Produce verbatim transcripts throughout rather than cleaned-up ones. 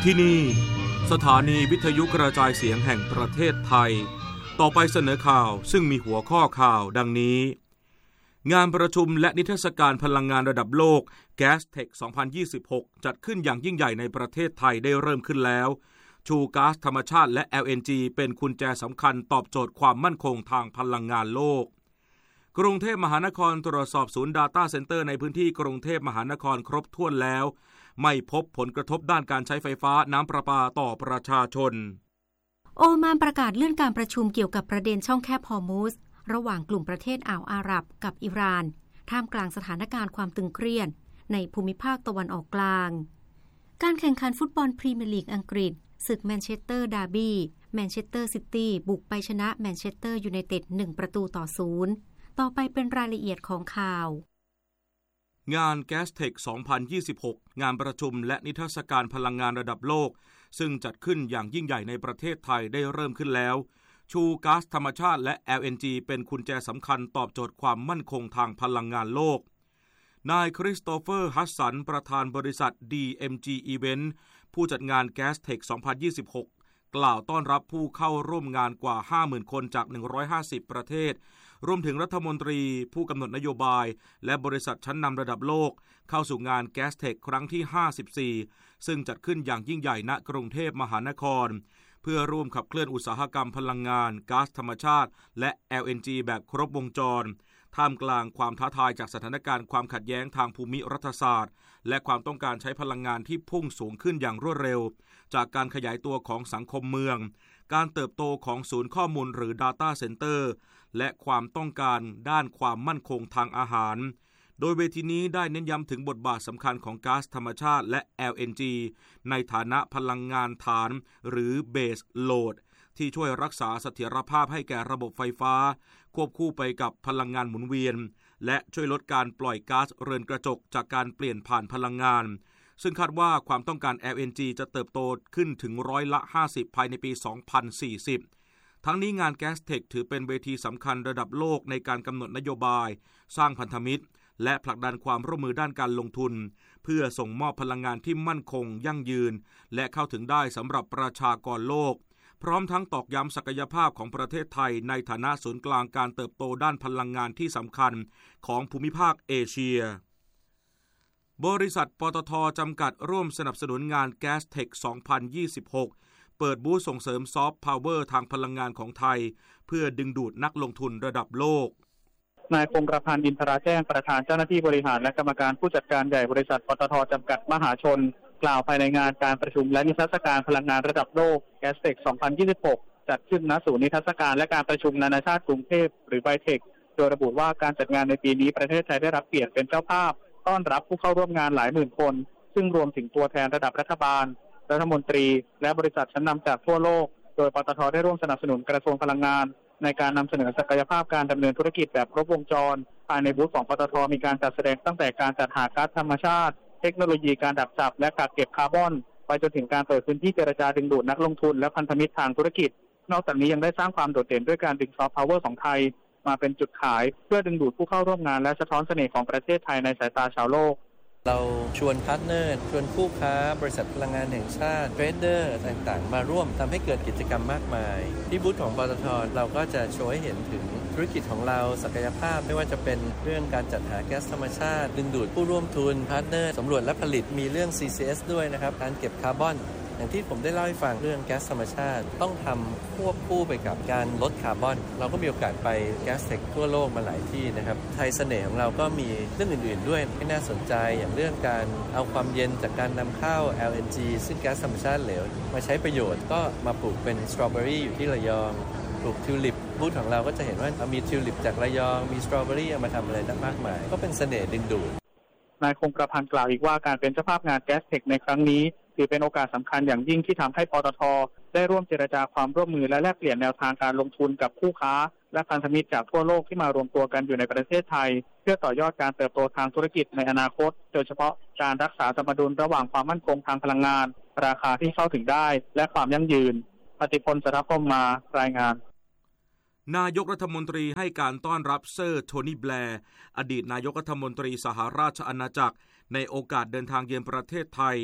ที่นี่สถานีวิทยุกระจายเสียงแห่งประเทศไทยต่อไปเสนอข่าวซึ่งมีหัวข้อข่าวดังนี้งานประชุมและนิทรรศการพลังงานระดับโลก Gastech สองพันยี่สิบหก จัดขึ้นอย่างยิ่งใหญ่ในประเทศไทยได้เริ่มขึ้นแล้วชูก๊าซธรรมชาติและ แอล เอ็น จี เป็นกุญแจสำคัญตอบโจทย์ความมั่นคงทางพลังงานโลกกรุงเทพมหานครตรวจสอบศูนย์ Data Center ในพื้นที่กรุงเทพมหานครครบถ้วนแล้วไม่พบผลกระทบด้านการใช้ไฟฟ้าน้ำประปาต่อประชาชนโอมานประกาศเลื่อนการประชุมเกี่ยวกับประเด็นช่องแคบฮอร์มุซระหว่างกลุ่มประเทศอ่าวอาหรับกับอิหร่านท่ามกลางสถานการณ์ความตึงเครียดในภูมิภาคตะวันออกกลางการแข่งขันฟุตบอลพรีเมียร์ลีกอังกฤษศึกแมนเชสเตอร์ดาร์บี้แมนเชสเตอร์ซิตี้บุกไปชนะแมนเชสเตอร์ยูไนเต็ดหนึ่งประตูต่อศูนย์ต่อไปเป็นรายละเอียดของข่าวงาน Gastech สองพันยี่สิบหก งานประชุมและนิทรรศการพลังงานระดับโลกซึ่งจัดขึ้นอย่างยิ่งใหญ่ในประเทศไทยได้เริ่มขึ้นแล้วชูก๊าซธรรมชาติและ แอล เอ็น จี เป็นกุญแจสำคัญตอบโจทย์ความมั่นคงทางพลังงานโลกนายคริสโตเฟอร์ฮัสสันประธานบริษัท ดี เอ็ม จี Event ผู้จัดงาน Gastech สองพันยี่สิบหก กล่าวต้อนรับผู้เข้าร่วมงานกว่า ห้าหมื่น คนจากหนึ่งร้อยห้าสิบประเทศรวมถึงรัฐมนตรีผู้กำหนดนโยบายและบริษัทชั้นนำระดับโลกเข้าสู่งาน Gastech ครั้งที่ห้าสิบสี่ซึ่งจัดขึ้นอย่างยิ่งใหญ่ณกรุงเทพมหานครเพื่อร่วมขับเคลื่อนอุตสาหกรรมพลังงานก๊าซธรรมชาติและ แอล เอ็น จี แบบครบวงจรท่ามกลางความท้าทายจากสถานการณ์ความขัดแย้งทางภูมิรัฐศาสตร์และความต้องการใช้พลังงานที่พุ่งสูงขึ้นอย่างรวดเร็วจากการขยายตัวของสังคมเมืองการเติบโตของศูนย์ข้อมูลหรือ Data Center และความต้องการด้านความมั่นคงทางอาหารโดยเวทีนี้ได้เน้นย้ำถึงบทบาทสำคัญของก๊าซธรรมชาติและ แอล เอ็น จี ในฐานะพลังงานฐานหรือ Base Load ที่ช่วยรักษาเสถียรภาพให้แก่ระบบไฟฟ้าควบคู่ไปกับพลังงานหมุนเวียนและช่วยลดการปล่อยก๊าซเรือนกระจกจากการเปลี่ยนผ่านพลังงานซึ่งคาดว่าความต้องการ แอล เอ็น จี จะเติบโตขึ้นถึงร้อยละห้าสิบภายในปี สองพันสี่สิบทั้งนี้งาน Gastech ถือเป็นเวทีสำคัญระดับโลกในการกำหนดนโยบายสร้างพันธมิตรและผลักดันความร่วมมือด้านการลงทุนเพื่อส่งมอบพลังงานที่มั่นคงยั่งยืนและเข้าถึงได้สำหรับประชากรโลกพร้อมทั้งตอกย้ำศักยภาพของประเทศไทยในฐานะศูนย์กลางการเติบโตด้านพลังงานที่สำคัญของภูมิภาคเอเชียบริษัทปตท.จำกัดร่วมสนับสนุนงาน Gastech สองพันยี่สิบหกเปิดบูธส่งเสริมซอฟต์พาวเวอร์ทางพลังงานของไทยเพื่อดึงดูดนักลงทุนระดับโลกนายคงกระพันธ์อินทราแจ้งประธานเจ้าหน้าที่บริหารและกรรมการผู้จัดการใหญ่บริษัทปตท.จำกัดมหาชนกล่าวภายในงานการประชุมและนิทรรศการพลังงานระดับโลก Gastech สองพันยี่สิบหกจัดขึ้นณศูนย์นิทรรศการและการประชุมนานาชาติกรุงเทพหรือไบเทคโดยระบุว่าการจัดงานในปีนี้ประเทศไทยได้รับเกียรติเป็นเจ้าภาพต้อนรับผู้เข้าร่วมงานหลายหมื่นคนซึ่งรวมถึงตัวแทนระดับรัฐบาลรัฐมนตรีและบริษัทชั้นนำจากทั่วโลกโดยปตท.ได้ร่วมสนับสนุนกระทรวงพลังงานในการนำเสนอศักยภาพการดำเนินธุรกิจแบบครบวงจรภายในบูธของปตท.มีการจัดแสดงตั้งแต่การจัดหาก๊าซธรรมชาติเทคโนโลยีการดักจับและกักเก็บคาร์บอนไปจนถึงการเปิดพื้นที่เจรจาดึงดูดนักลงทุนและพันธมิตรทางธุรกิจนอกจากนี้ยังได้สร้างความโดดเด่นด้วยการดึงซอฟต์พาวเวอร์ของไทยมาเป็นจุดขายเพื่อดึงดูดผู้เข้าร่วมงานและสะท้อนเสน่ห์ของประเทศไทยในสายตาชาวโลกเราชวนพาร์ทเนอร์ชวนผู้ค้าบริษัทพลังงานแห่งชาติเทรดเดอร์ต่างๆมาร่วมทำให้เกิดกิจกรรมมากมายที่บูธของปตท.เราก็จะโชว์ให้เห็นถึงธุรกิจของเราศักยภาพไม่ว่าจะเป็นเรื่องการจัดหาแก๊สธรรมชาติดึงดูดผู้ร่วมทุนพาร์ทเนอร์สำรวจและผลิตมีเรื่อง ซี ซี เอส ด้วยนะครับการเก็บคาร์บอนอย่างที่ผมได้เล่าให้ฟังเรื่องแก๊สธรรมชาติต้องทำควบคู่ไปกับการลดคาร์บอนเราก็มีโอกาสไป Gastech ทั่วโลกมาหลายที่นะครับไทยเสน่ห์ของเราก็มีเรื่องอื่นๆด้วยที่น่าสนใจอย่างเรื่องการเอาความเย็นจากการนำเข้า แอล เอ็น จี ซึ่งแก๊สธรรมชาติเหลวมาใช้ประโยชน์ก็มาปลูกเป็นสตรอเบอรี่อยู่ที่ระยองปลูกทิวลิปบูธของเราก็จะเห็นว่ามีทิวลิปจากระยองมีสตรอเบอรี่เอามาทำอะไรได้มากมายก็เป็นเสน่ห์ดึงดูดนายคงกระพันธ์กล่าวอีกว่าการเป็นเจ้าภาพงาน Gastech ในครั้งนี้ถือเป็นโอกาสสำคัญอย่างยิ่งที่ทำให้ปตท.ได้ร่วมเจรจาความร่วมมือและแลกเปลี่ยนแนวทางการลงทุนกับคู่ค้าและพันธมิตรจากทั่วโลกที่มารวมตัวกันอยู่ในประเทศไทยเพื่อต่อยอดการเติบโตทางธุรกิจในอนาคตโดยเฉพาะการรักษาสมดุลระหว่างความมั่นคงทางพลังงานราคาที่เข้าถึงได้และความยั่งยืนปฏิพล สรพรหมมารายงานนายกรัฐมนตรีให้การต้อนรับเซอร์โทนี่แบร์อดีตนายกรัฐมนตรีสหราชอาณาจักรในโอกาสเดินทางเยือนประเทศไทย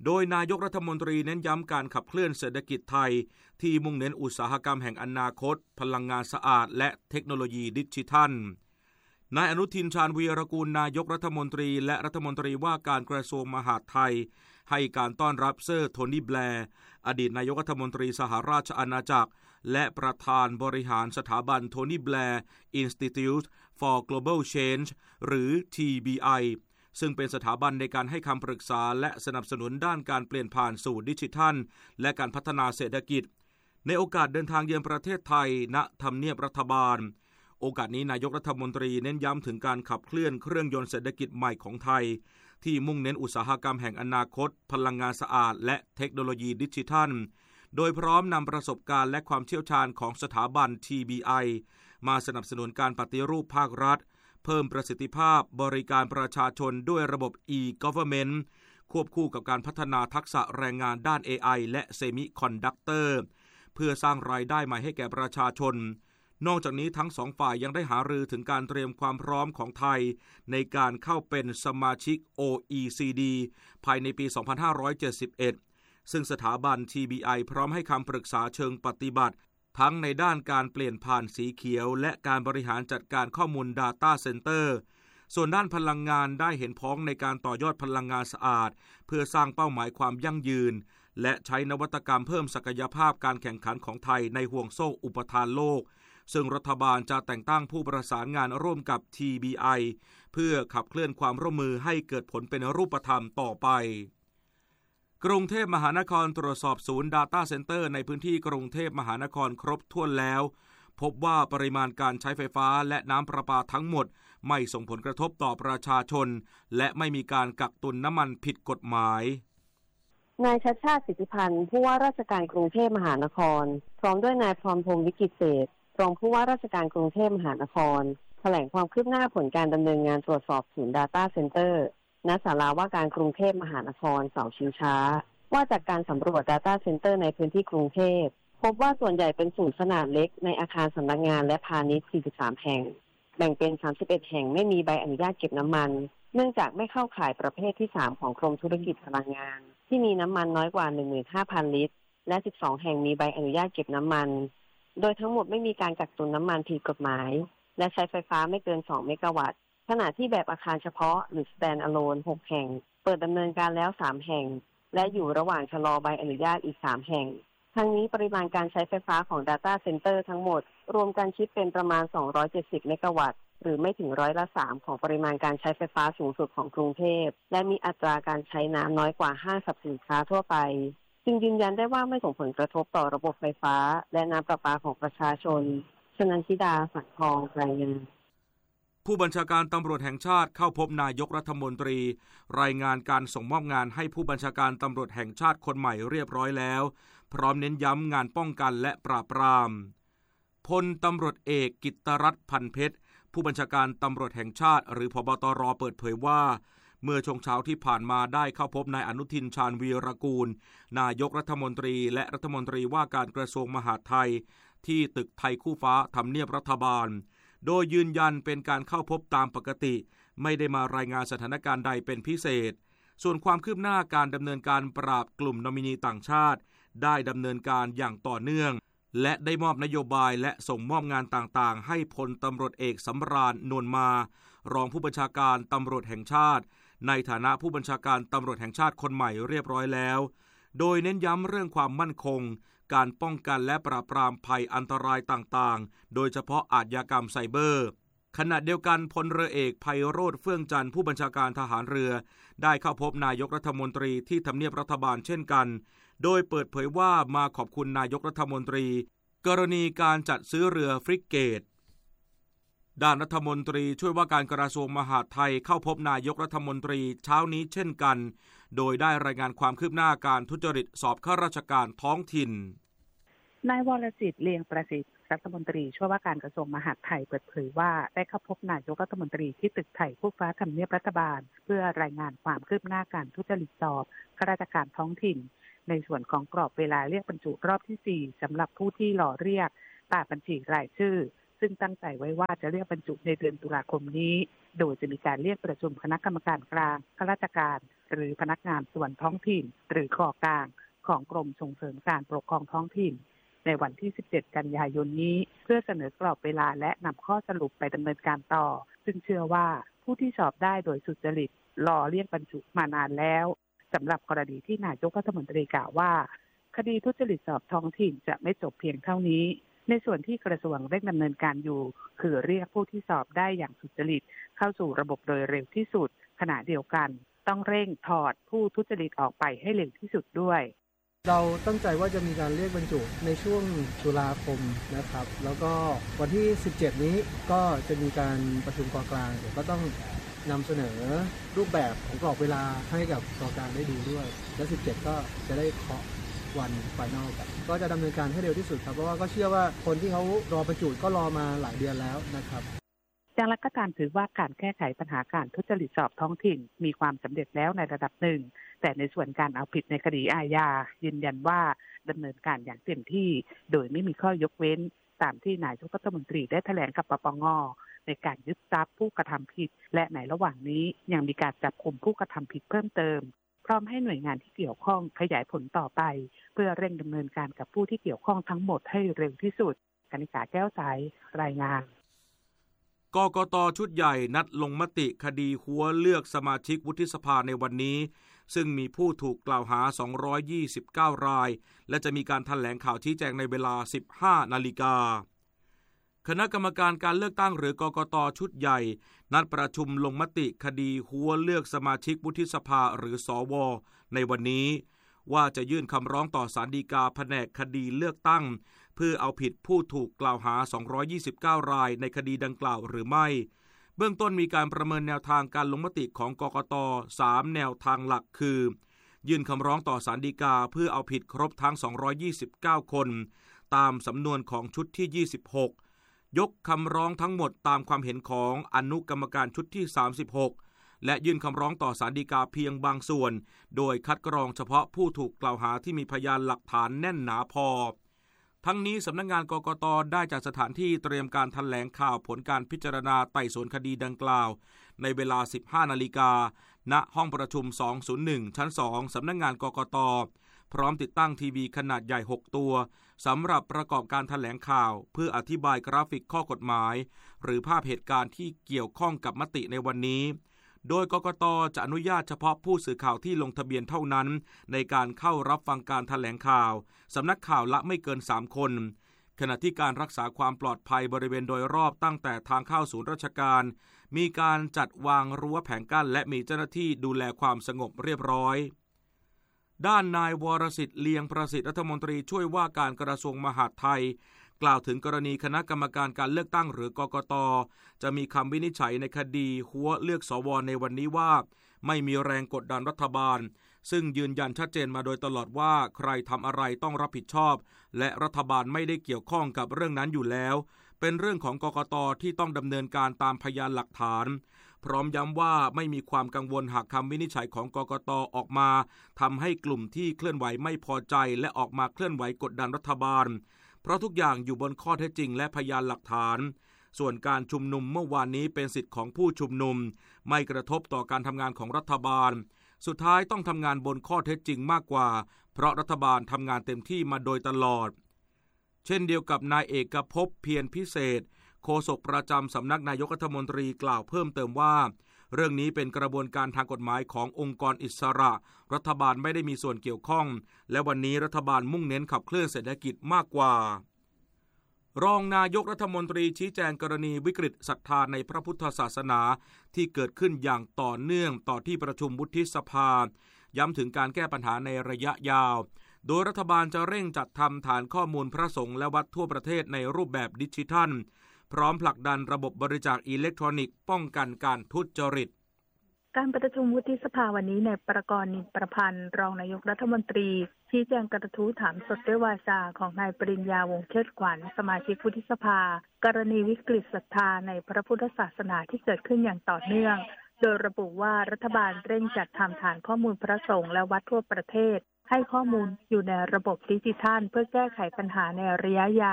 โดยนายกรัฐมนตรีเน้นย้ำการขับเคลื่อนเศรษฐกิจไทยที่มุ่งเน้นอุตสาหกรรมแห่งอนาคตพลังงานสะอาดและเทคโนโลยีดิจิทัลนายอนุทินชาญวีรกูลนายกรัฐมนตรีและรัฐมนตรีว่าการกระทรวงมหาดไทยให้การต้อนรับเซอร์โทนี่แบร์อดีตนายกรัฐมนตรีสหราชอาณาจักรและประธานบริหารสถาบันโทนี่แบร์ Institute for Global Change หรือ ที บี ไอ ซึ่งเป็นสถาบันในการให้คำปรึกษาและสนับสนุนด้านการเปลี่ยนผ่านสู่ดิจิทัลและการพัฒนาเศรษฐกิจในโอกาสเดินทางเยือนประเทศไทยณทำเนียบรัฐบาลโอกาสนี้นายกรัฐมนตรีเน้นย้ำถึงการขับเคลื่อนเครื่องยนต์เศรษฐกิจใหม่ของไทยที่มุ่งเน้นอุตสาหกรรมแห่งอนาคตพลังงานสะอาดและเทคโนโลยีดิจิทัลโดยพร้อมนำประสบการณ์และความเชี่ยวชาญของสถาบัน ที บี ไอ มาสนับสนุนการปฏิรูปภาครัฐเพิ่มประสิทธิภาพบริการประชาชนด้วยระบบ e-government ควบคู่กับการพัฒนาทักษะแรงงานด้าน เอ ไอ และเซมิคอนดักเตอร์เพื่อสร้างรายได้ใหม่ให้แก่ประชาชนนอกจากนี้ทั้งสองฝ่ายยังได้หารือถึงการเตรียมความพร้อมของไทยในการเข้าเป็นสมาชิก โอ อี ซี ดี ภายในปี สองพันห้าร้อยเจ็ดสิบเอ็ด ซึ่งสถาบัน ที บี ไอ พร้อมให้คำปรึกษาเชิงปฏิบัติทั้งในด้านการเปลี่ยนผ่านสีเขียวและการบริหารจัดการข้อมูล Data Center ส่วนด้านพลังงานได้เห็นพ้องในการต่อยอดพลังงานสะอาดเพื่อสร้างเป้าหมายความยั่งยืนและใช้นวัตกรรมเพิ่มศักยภาพการแข่งขันของไทยในห่วงโซ่อุปทานโลกซึ่งรัฐบาลจะแต่งตั้งผู้ประสานงานร่วมกับ ที บี ไอ เพื่อขับเคลื่อนความร่วมมือให้เกิดผลเป็นรูปธรรมต่อไปกรุงเทพมหานครตรวจสอบศูนย์ Data Center ในพื้นที่กรุงเทพมหานครครบถ้วนแล้วพบว่าปริมาณการใช้ไฟฟ้าและน้ำประปาทั้งหมดไม่ส่งผลกระทบต่อประชาชนและไม่มีการกักตุนน้ำมันผิดกฎหมายนายชัชชาติสิทธิพันธ์ผู้ว่าราชการกรุงเทพมหานครพร้อมด้วยนายพรพงศ์วิกิตเศรษฐ์รองผู้ว่าราชการกรุงเทพมหานครแถลงความคืบหน้าผลการดำเนินงานตรวจสอบศูนย์ Data Center ณ ศาลาว่าการกรุงเทพมหานครเสาชิงช้าว่าจากการสำรวจ Data Center ในพื้นที่กรุงเทพพบว่าส่วนใหญ่เป็นศูนย์ขนาดเล็กในอาคารสำนักงานและพาณิชย์สี่สิบสามแห่งแบ่งเป็นสามสิบเอ็ดแห่งไม่มีใบอนุญาตเก็บน้ำมันเนื่องจากไม่เข้าข่ายประเภทที่สามของกรมธุรกิจพลังงานที่มีน้ำมันน้อยกว่า หนึ่งหมื่นห้าพัน ลิตรและสิบสองแห่งมีใบอนุญาตเก็บน้ำมันโดยทั้งหมดไม่มีการกักตุนน้ำมันผิดกฎหมายและใช้ไฟฟ้าไม่เกินสองเมกะวัตต์ขณะที่แบบอาคารเฉพาะหรือ stand alone หกแห่งเปิดดำเนินการแล้วสามแห่งและอยู่ระหว่างชะลอใบอนุญาตอีกสามแห่งทั้งนี้ปริมาณการใช้ไฟฟ้าของ Data Center ทั้งหมดรวมกันคิดเป็นประมาณสองร้อยเจ็ดสิบเมกะวัตต์หรือไม่ถึงร้อยละสามของปริมาณการใช้ไฟฟ้าสูงสุดของกรุงเทพและมีอัตราการใช้น้ำน้อยกว่าห้างสรรพสินค้าทั่วไปจึงยืนยันได้ว่าไม่ส่งผลกระทบต่อระบบไฟฟ้าและน้ำประปาของประชาชนชนันทิดาสังทองรายงานผู้บัญชาการตำรวจแห่งชาติเข้าพบนายกรัฐมนตรีรายงานการส่งมอบงานให้ผู้บัญชาการตำรวจแห่งชาติคนใหม่เรียบร้อยแล้วพร้อมเน้นย้ำงานป้องกันและปราบปรามพลตำรวจเอกกิตตรัตน์พันเพชรผู้บัญชาการตำรวจแห่งชาติหรือผบตรเปิดเผยว่าเมื่อช่วงเช้าที่ผ่านมาได้เข้าพบนายอนุทินชาญวีรกูลนายกรัฐมนตรีและรัฐมนตรีว่าการกระทรวงมหาดไทยที่ตึกไทยคู่ฟ้าทำเนียบรัฐบาลโดยยืนยันเป็นการเข้าพบตามปกติไม่ได้มารายงานสถานการณ์ใดเป็นพิเศษส่วนความคืบหน้าการดำเนินการปราบกลุ่มนอมินีต่างชาติได้ดำเนินการอย่างต่อเนื่องและได้มอบนโยบายและส่งมอบงานต่างๆให้พลตำรวจเอกสำราญนวลมารองผู้บัญชาการตำรวจแห่งชาติในฐานะผู้บัญชาการตำรวจแห่งชาติคนใหม่เรียบร้อยแล้วโดยเน้นย้ำเรื่องความมั่นคงการป้องกันและปราบปรามภัยอันตรายต่างๆโดยเฉพาะอาชญากรรมไซเบอร์ขณะเดียวกันพลเรือเอกไพโรจน์เฟื่องจันทร์ผู้บัญชาการทหารเรือได้เข้าพบนายกรัฐมนตรีที่ทำเนียบรัฐบาลเช่นกันโดยเปิดเผยว่ามาขอบคุณนายกรัฐมนตรีกรณีการจัดซื้อเรือฟริเกตด้านรัฐมนตรีช่วยว่าการกระทรวงมหาดไทยเข้าพบนายกรัฐมนตรีเช้านี้เช่นกันโดยได้รายงานความคืบหน้าการทุจริตสอบข้าราชการท้องถิ่นนายวรจิตเลียงประสิทธิ์รัฐมนตรีช่วยว่าการกระทรวงมหาดไทยเปิดเผยว่าได้เข้าพบนายกรัฐมนตรีที่ตึกไทยคู่ฟ้าทำเนียบรัฐบาลเพื่อรายงานความคืบหน้าการทุจริตสอบข้าราชการท้องถิ่นในส่วนของกรอบเวลาเรียกบรรจุรอบที่สี่สำหรับผู้ที่รอเรียกตามบัญชีรายชื่อซึ่งตั้งใจไว้ว่าจะเรียกบรรจุในเดือนตุลาคมนี้โดยจะมีการเรียกประชุมคณะกรรมการกลางข้าราชการหรือพนักงานส่วนท้องถิ่นหรือกกลางของกรมส่งเสริมการปกครองท้องถิ่นในวันที่สิบเจ็ดกันยายนนี้เพื่อเสนอกรอบเวลาและนำข้อสรุปไปดำเนินการต่อซึ่งเชื่อว่าผู้ที่สอบได้โดยสุจริตรอเรียกบรรจุมานานแล้วสำหรับกรณีที่นายกรัฐมนตรีกล่าวว่าคดีทุจริตสอบท้องถิ่นจะไม่จบเพียงเท่านี้ในส่วนที่กระทรวงเร่งดำเนินการอยู่คือเรียกผู้ที่สอบได้อย่างสุจริตเข้าสู่ระบบโดยเร็วที่สุดขณะเดียวกันต้องเร่งถอดผู้ทุจริตออกไปให้เร็วที่สุดด้วยเราตั้งใจว่าจะมีการเรียกบรรจุในช่วงตุลาคมนะครับแล้วก็วันที่สิบเจ็ดนี้ก็จะมีการประชุมกองกลางเดี๋ยวก็ต้องนำเสนอรูปแบบของกรอบเวลาให้กับกองกลางได้ดูด้วยและสิบเจ็ดก็จะได้เคาะวันไฟนอลกันก็จะดำเนินการให้เร็วที่สุดครับเพราะว่าก็เชื่อว่าคนที่เขารอบรรจุก็รอมาหลายเดือนแล้วนะครับอย่างไรก็ตามถือว่าการแก้ไขปัญหาการทุจริตสอบท้องถิ่นมีความสำเร็จแล้วในระดับหนึ่งแต่ในส่วนการเอาผิดในคดีอาญายืนยันว่าดำเนินการอย่างเต็มที่โดยไม่มีข้อยกเว้นตามที่นายกรัฐมนตรีได้แถลงกับปปง.ในการยึดทรัพย์ผู้กระทำผิดและในระหว่างนี้ยังมีการจับกุมผู้กระทำผิดเพิ่มเติมพร้อมให้หน่วยงานที่เกี่ยวข้องขยายผลต่อไปเพื่อเร่งดำเนินการกับผู้ที่เกี่ยวข้องทั้งหมดให้เร็วที่สุดกนิษฐาแก้วใสรายงานกกต.ชุดใหญ่นัดลงมติคดีหัวเลือกสมาชิกวุฒิสภาในวันนี้ซึ่งมีผู้ถูกกล่าวหาสองร้อยยี่สิบเก้ารายและจะมีการแถลงข่าวชี้แจงในเวลา สิบห้านาฬิกาคณะกรรมการการเลือกตั้งหรือกกต.ชุดใหญ่นัดประชุมลงมติคดีหัวเลือกสมาชิกวุฒิสภาหรือสว.ในวันนี้ว่าจะยื่นคำร้องต่อศาลฎีกาแผนกคดีเลือกตั้งเพื่อเอาผิดผู้ถูกกล่าวหาสองร้อยยี่สิบเก้ารายในคดีดังกล่าวหรือไม่เบื้องต้นมีการประเมินแนวทางการลงมติของกกต.สามแนวทางหลักคือยื่นคำร้องต่อศาลฎีกาเพื่อเอาผิดครบทั้งสองร้อยยี่สิบเก้าคนตามสำนวนของชุดที่ยี่สิบหกยกคำร้องทั้งหมดตามความเห็นของอนุกรรมการชุดที่สามสิบหกและยื่นคำร้องต่อศาลฎีกาเพียงบางส่วนโดยคัดกรองเฉพาะผู้ถูกกล่าวหาที่มีพยานหลักฐานแน่นหนาพอทั้งนี้สำนักงานกกต.ได้จัดสถานที่เตรียมการแถลงข่าวผลการพิจารณาไต่สวนคดีดังกล่าวในเวลา สิบห้านาฬิกาณห้องประชุมสองศูนย์หนึ่งชั้นสองสำนักงานกกต.พร้อมติดตั้งทีวีขนาดใหญ่หกตัวสำหรับประกอบการแถลงข่าวเพื่ออธิบายกราฟิกข้อกฎหมายหรือภาพเหตุการณ์ที่เกี่ยวข้องกับมติในวันนี้โดยกกต.จะอนุญาตเฉพาะผู้สื่อข่าวที่ลงทะเบียนเท่านั้นในการเข้ารับฟังการแถลงข่าวสำนักข่าวละไม่เกินสามคนขณะที่การรักษาความปลอดภัยบริเวณโดยรอบตั้งแต่ทางเข้าศูนย์ราชการมีการจัดวางรั้วแผงกั้นและมีเจ้าหน้าที่ดูแลความสงบเรียบร้อยด้านนายวรสิทธิ์เลียงประสิทธิ์รัฐมนตรีช่วยว่าการกระทรวงมหาดไทยกล่าวถึงกรณีคณะกรรมการการเลือกตั้งหรือกกต.จะมีคำวินิจฉัยในคดีหัวเลือกสว.ในวันนี้ว่าไม่มีแรงกดดันรัฐบาลซึ่งยืนยันชัดเจนมาโดยตลอดว่าใครทำอะไรต้องรับผิดชอบและรัฐบาลไม่ได้เกี่ยวข้องกับเรื่องนั้นอยู่แล้วเป็นเรื่องของกกต.ที่ต้องดำเนินการตามพยานหลักฐานพร้อมย้ำว่าไม่มีความกังวลหากคำวินิจฉัยของกกต.ออกมาทำให้กลุ่มที่เคลื่อนไหวไม่พอใจและออกมาเคลื่อนไหวกดดันรัฐบาลเพราะทุกอย่างอยู่บนข้อเท็จจริงและพยานหลักฐานส่วนการชุมนุมเมื่อวานนี้เป็นสิทธิ์ของผู้ชุมนุมไม่กระทบต่อการทำงานของรัฐบาลสุดท้ายต้องทำงานบนข้อเท็จจริงมากกว่าเพราะรัฐบาลทำงานเต็มที่มาโดยตลอดเช่นเดียวกับนายเอกภพเพียรพิเศษโฆษกประจำสำนักนายกรัฐมนตรีกล่าวเพิ่มเติมว่าเรื่องนี้เป็นกระบวนการทางกฎหมายขององค์กรอิสระรัฐบาลไม่ได้มีส่วนเกี่ยวข้องและวันนี้รัฐบาลมุ่งเน้นขับเคลื่อนเศรษฐกิจมากกว่ารองนายกรัฐมนตรีชี้แจงกรณีวิกฤตศรัทธาในพระพุทธศาสนาที่เกิดขึ้นอย่างต่อเนื่องต่อที่ประชุมวุฒิสภาย้ำถึงการแก้ปัญหาในระยะยาวโดยรัฐบาลจะเร่งจัดทำฐานข้อมูลพระสงฆ์และวัดทั่วประเทศในรูปแบบดิจิทัลพร้อมผลักดันระบบบริจาคอิเล็กทรอนิกส์ป้องกันการทุจริตการประชุมวุฒิสภาวันนี้ในประกรณ์นินประพันธ์รองนายกรัฐมนตรีชี้แจงกระทู้ถามสดด้วยวาจาของนายปริญญาวงศ์เชิดขวัญสมาชิกวุฒิสภากรณีวิกฤตศรัทธาในพระพุทธศาสนาที่เกิดขึ้นอย่างต่อเนื่องโดยระบุว่ารัฐบาลเร่งจัดทำฐานข้อมูลพระสงฆ์และวัดทั่วประเทศให้ข้อมูลอยู่ในระบบดิจิทัลเพื่อแก้ไขปัญหาในระยะยาว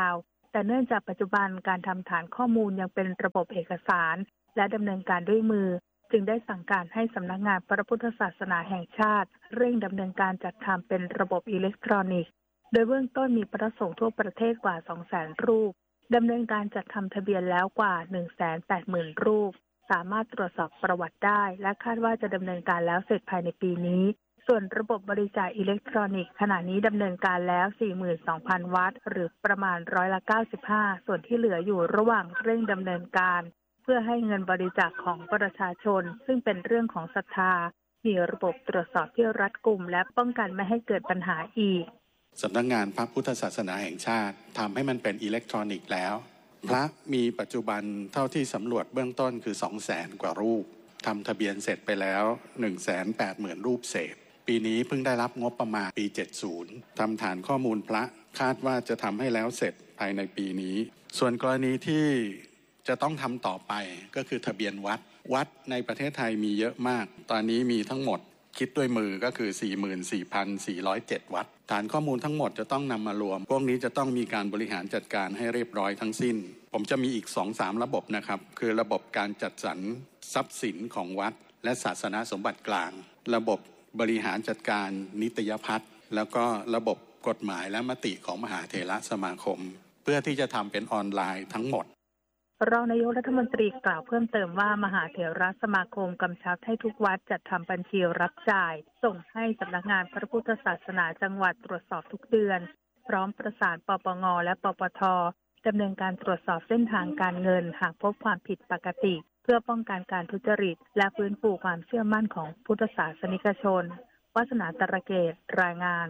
แต่เนื่องจากปัจจุบันการทำฐานข้อมูลยังเป็นระบบเอกสารและดำเนินการด้วยมือจึงได้สั่งการให้สำนักงานพระพุทธศาสนาแห่งชาติเร่งดำเนินการจัดทำเป็นระบบอิเล็กทรอนิกส์โดยเบื้องต้นมีพระสงฆ์ทั่วประเทศกว่า สองแสน รูปดำเนินการจัดทำทะเบียนแล้วกว่า หนึ่งแสนแปดหมื่น รูปสามารถตรวจสอบประวัติได้และคาดว่าจะดำเนินการแล้วเสร็จภายในปีนี้ส่วนระบบบริจาคอิเล็กทรอนิกส์ขณะนี้ดำเนินการแล้ว สี่หมื่นสองพัน วัตต์หรือประมาณร้อยละเก้าสิบห้าส่วนที่เหลืออยู่ระหว่างเร่งดำเนินการเพื่อให้เงินบริจาคของประชาชนซึ่งเป็นเรื่องของศรัทธามีระบบตรวจสอบที่รัดกุมและป้องกันไม่ให้เกิดปัญหาอีกสำนักงานพระพุทธศาสนาแห่งชาติทำให้มันเป็นอิเล็กทรอนิกส์แล้วพระมีปัจจุบันเท่าที่สำรวจเบื้องต้นคือ สองแสน กว่ารูปทำทะเบียนเสร็จไปแล้ว หนึ่งแสนแปดหมื่น รูปเศษปีนี้เพิ่งได้รับงบประมาณปีเจ็ดสิบทำฐานข้อมูลพระคาดว่าจะทำให้แล้วเสร็จภายในปีนี้ส่วนกรณีที่จะต้องทำต่อไปก็คือทะเบียนวัดวัดในประเทศไทยมีเยอะมากตอนนี้มีทั้งหมดคิดด้วยมือก็คือ สี่หมื่นสี่พันสี่ร้อยเจ็ด วัดฐานข้อมูลทั้งหมดจะต้องนำมารวมพวกนี้จะต้องมีการบริหารจัดการให้เรียบร้อยทั้งสิ้นผมจะมีอีก สองสาม ระบบนะครับคือระบบการจัดสรรทรัพย์สินของวัดและศาสนสมบัติกลางระบบบริหารจัดการนิตยพัฒน์แล้วก็ระบบกฎหมายและมติของมหาเถรสมาคมเพื่อที่จะทำเป็นออนไลน์ทั้งหมดรองนายกรัฐมนตรีกล่าวเพิ่มเติมว่ามหาเถรสมาคมกำชับให้ทุกวัดจัดทำบัญชีรับจ่ายส่งให้สำนักงานพระพุทธศาสนาจังหวัดตรวจสอบทุกเดือนพร้อมประสานปปงและปปทดำเนินการตรวจสอบเส้นทางการเงินหากพบความผิดปกติเพื่อป้องกันการทุจริตและฟื้นฟูความเชื่อมั่นของพุทธศาสนิกชนวาสนาตระเกตรายงาน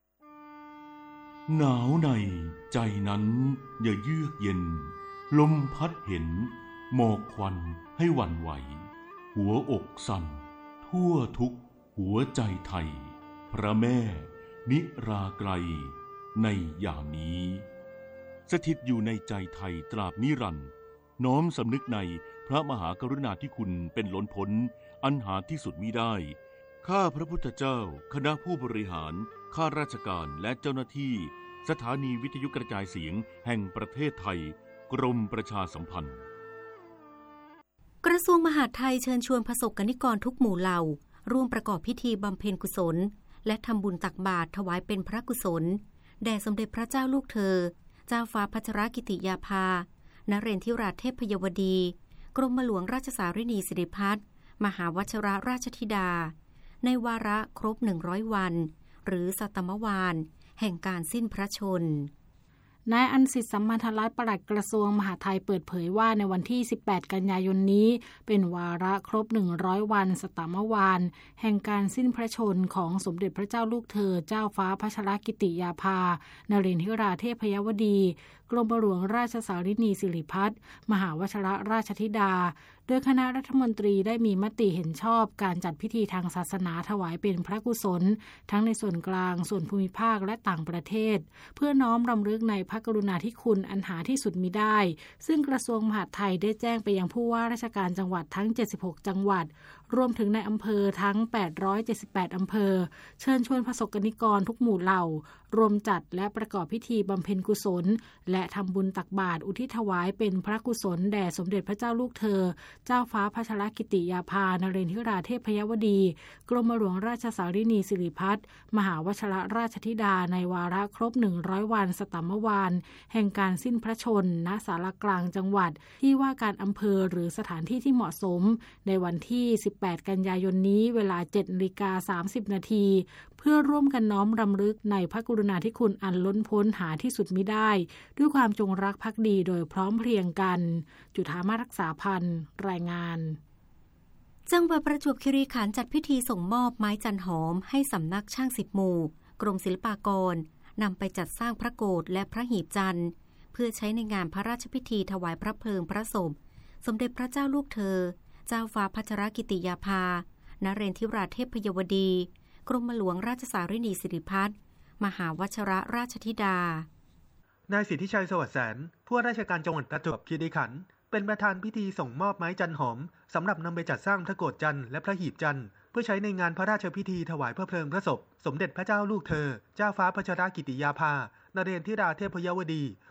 หนาวในใจนั้นอย่าเยือกเย็นลมพัดเห็นหมอกควันให้หวั่นไหวหัวอกสั่นทั่วทุกหัวใจไทยพระแม่นิราไกลในยามนี้สถิตอยู่ในใจไทยตราบนิรันดร์น้อมสำนึกในพระมหากรุณาธิคุณเป็นล้นพ้นอันหาที่สุดมิได้ข้าพระพุทธเจ้าคณะผู้บริหารข้าราชการและเจ้าหน้าที่สถานีวิทยุกระจายเสียงแห่งประเทศไทยกรมประชาสัมพันธ์กระทรวงมหาดไทยเชิญชวนประสบกนิกรทุกหมู่เหล่าร่วมประกอบพิธีบำเพ็ญกุศลและทำบุญตักบาตรถวายเป็นพระกุศลแด่สมเด็จพระเจ้าลูกเธอเจ้าฟ้าพัชรกิติยาภานเรนทิราเทพยวดีกรมหลวงราชสารินีสิริพัฒน์มหาวชิรราชธิดาในวาระครบหนึ่งร้อยวันหรือสัตมวาลแห่งการสิ้นพระชนม์นายอันสิทธิ์สัมพันธรัตน์ปลัดกระทรวงมหาดไทยเปิดเผยว่าในวันที่สิบแปดกันยายนนี้เป็นวาระครบหนึ่งร้อยวันสัตมวาลแห่งการสิ้นพระชนม์ของสมเด็จพระเจ้าลูกเธอเจ้าฟ้าพัชรกิติยาภานเรนทิราเทพยวดีกรมหลวงราชสารินีสิริพัฒน์มหาวชิรราชธิดาโดยคณะรัฐมนตรีได้มีมติเห็นชอบการจัดพิธีทางศาสนาถวายเป็นพระกุศลทั้งในส่วนกลางส่วนภูมิภาคและต่างประเทศเพื่อน้อมรำลึกในพระกรุณาธิคุณอันหาที่สุดมิได้ซึ่งกระทรวงมหาดไทยได้แจ้งไปยังผู้ว่าราชการจังหวัดทั้งเจ็ดสิบหกจังหวัดรวมถึงในอำเภอทั้งแปดร้อยเจ็ดสิบแปดอำเภอเชิญชวนประสบกนิกรทุกหมู่เหล่ารวมจัดและประกอบพิธีบำเพ็ญกุศลและทำบุญตักบาตรอุทิศถวายเป็นพระกุศลแด่สมเด็จพระเจ้าลูกเธอเจ้าฟ้าพัชรกิติยาภานเรนทิราเทพยวดีกรมหลวงราชสารินีสิริพัฒน์มหาวชิรราชธิดาในวาระครบหนึ่งร้อยวันสัตมวาลแห่งการสิ้นพระชนม์ณศาลากลางจังหวัดที่ว่าการอำเภอหรือสถานที่ที่เหมาะสมในวันที่สิบแปดกันยายนนี้เวลา เจ็ดนาฬิกาสามสิบนาทีเพื่อร่วมกันน้อมรำลึกในพระกรุณาธิคุณอันล้นพ้นหาที่สุดมิได้ด้วยความจงรักภักดีโดยพร้อมเพรียงกันจุฑามาศรักษาพันธ์รายงานจังหวัดประจวบคีรีขันธ์จัดพิธีส่งมอบไม้จันหอมให้สำนักช่างสิบหมู่กรมศิลปากรนำไปจัดสร้างพระโกฐและพระหีบจันทร์เพื่อใช้ในงานพระราชพิธีถวายพระเพลิงพระศพสมเด็จพระเจ้าลูกเธอเจ้าฟ้าพัชรกิติยาภานเรนทิราเทพยวดีกรมหลวงราชสารินีสิริพัฒน์มหาวชิรราชธิดานายสิทธิชัยสวัสดิ์แสนผู้ว่าราชการจังหวัดประจวบคีรีขันธ์เป็นประธานพิธีส่งมอบไม้จันหอมสำหรับนำไปจัดสร้างพระโกฐจันทร์และพระหีบจันทร์เพื่อใช้ในงานพระราชพิธีถวายพระเพลิงพระศพสมเด็จพระเจ้าลูกเธอเจ้าฟ้าพัชรกิติยาภานเรนทิราเทพยวดี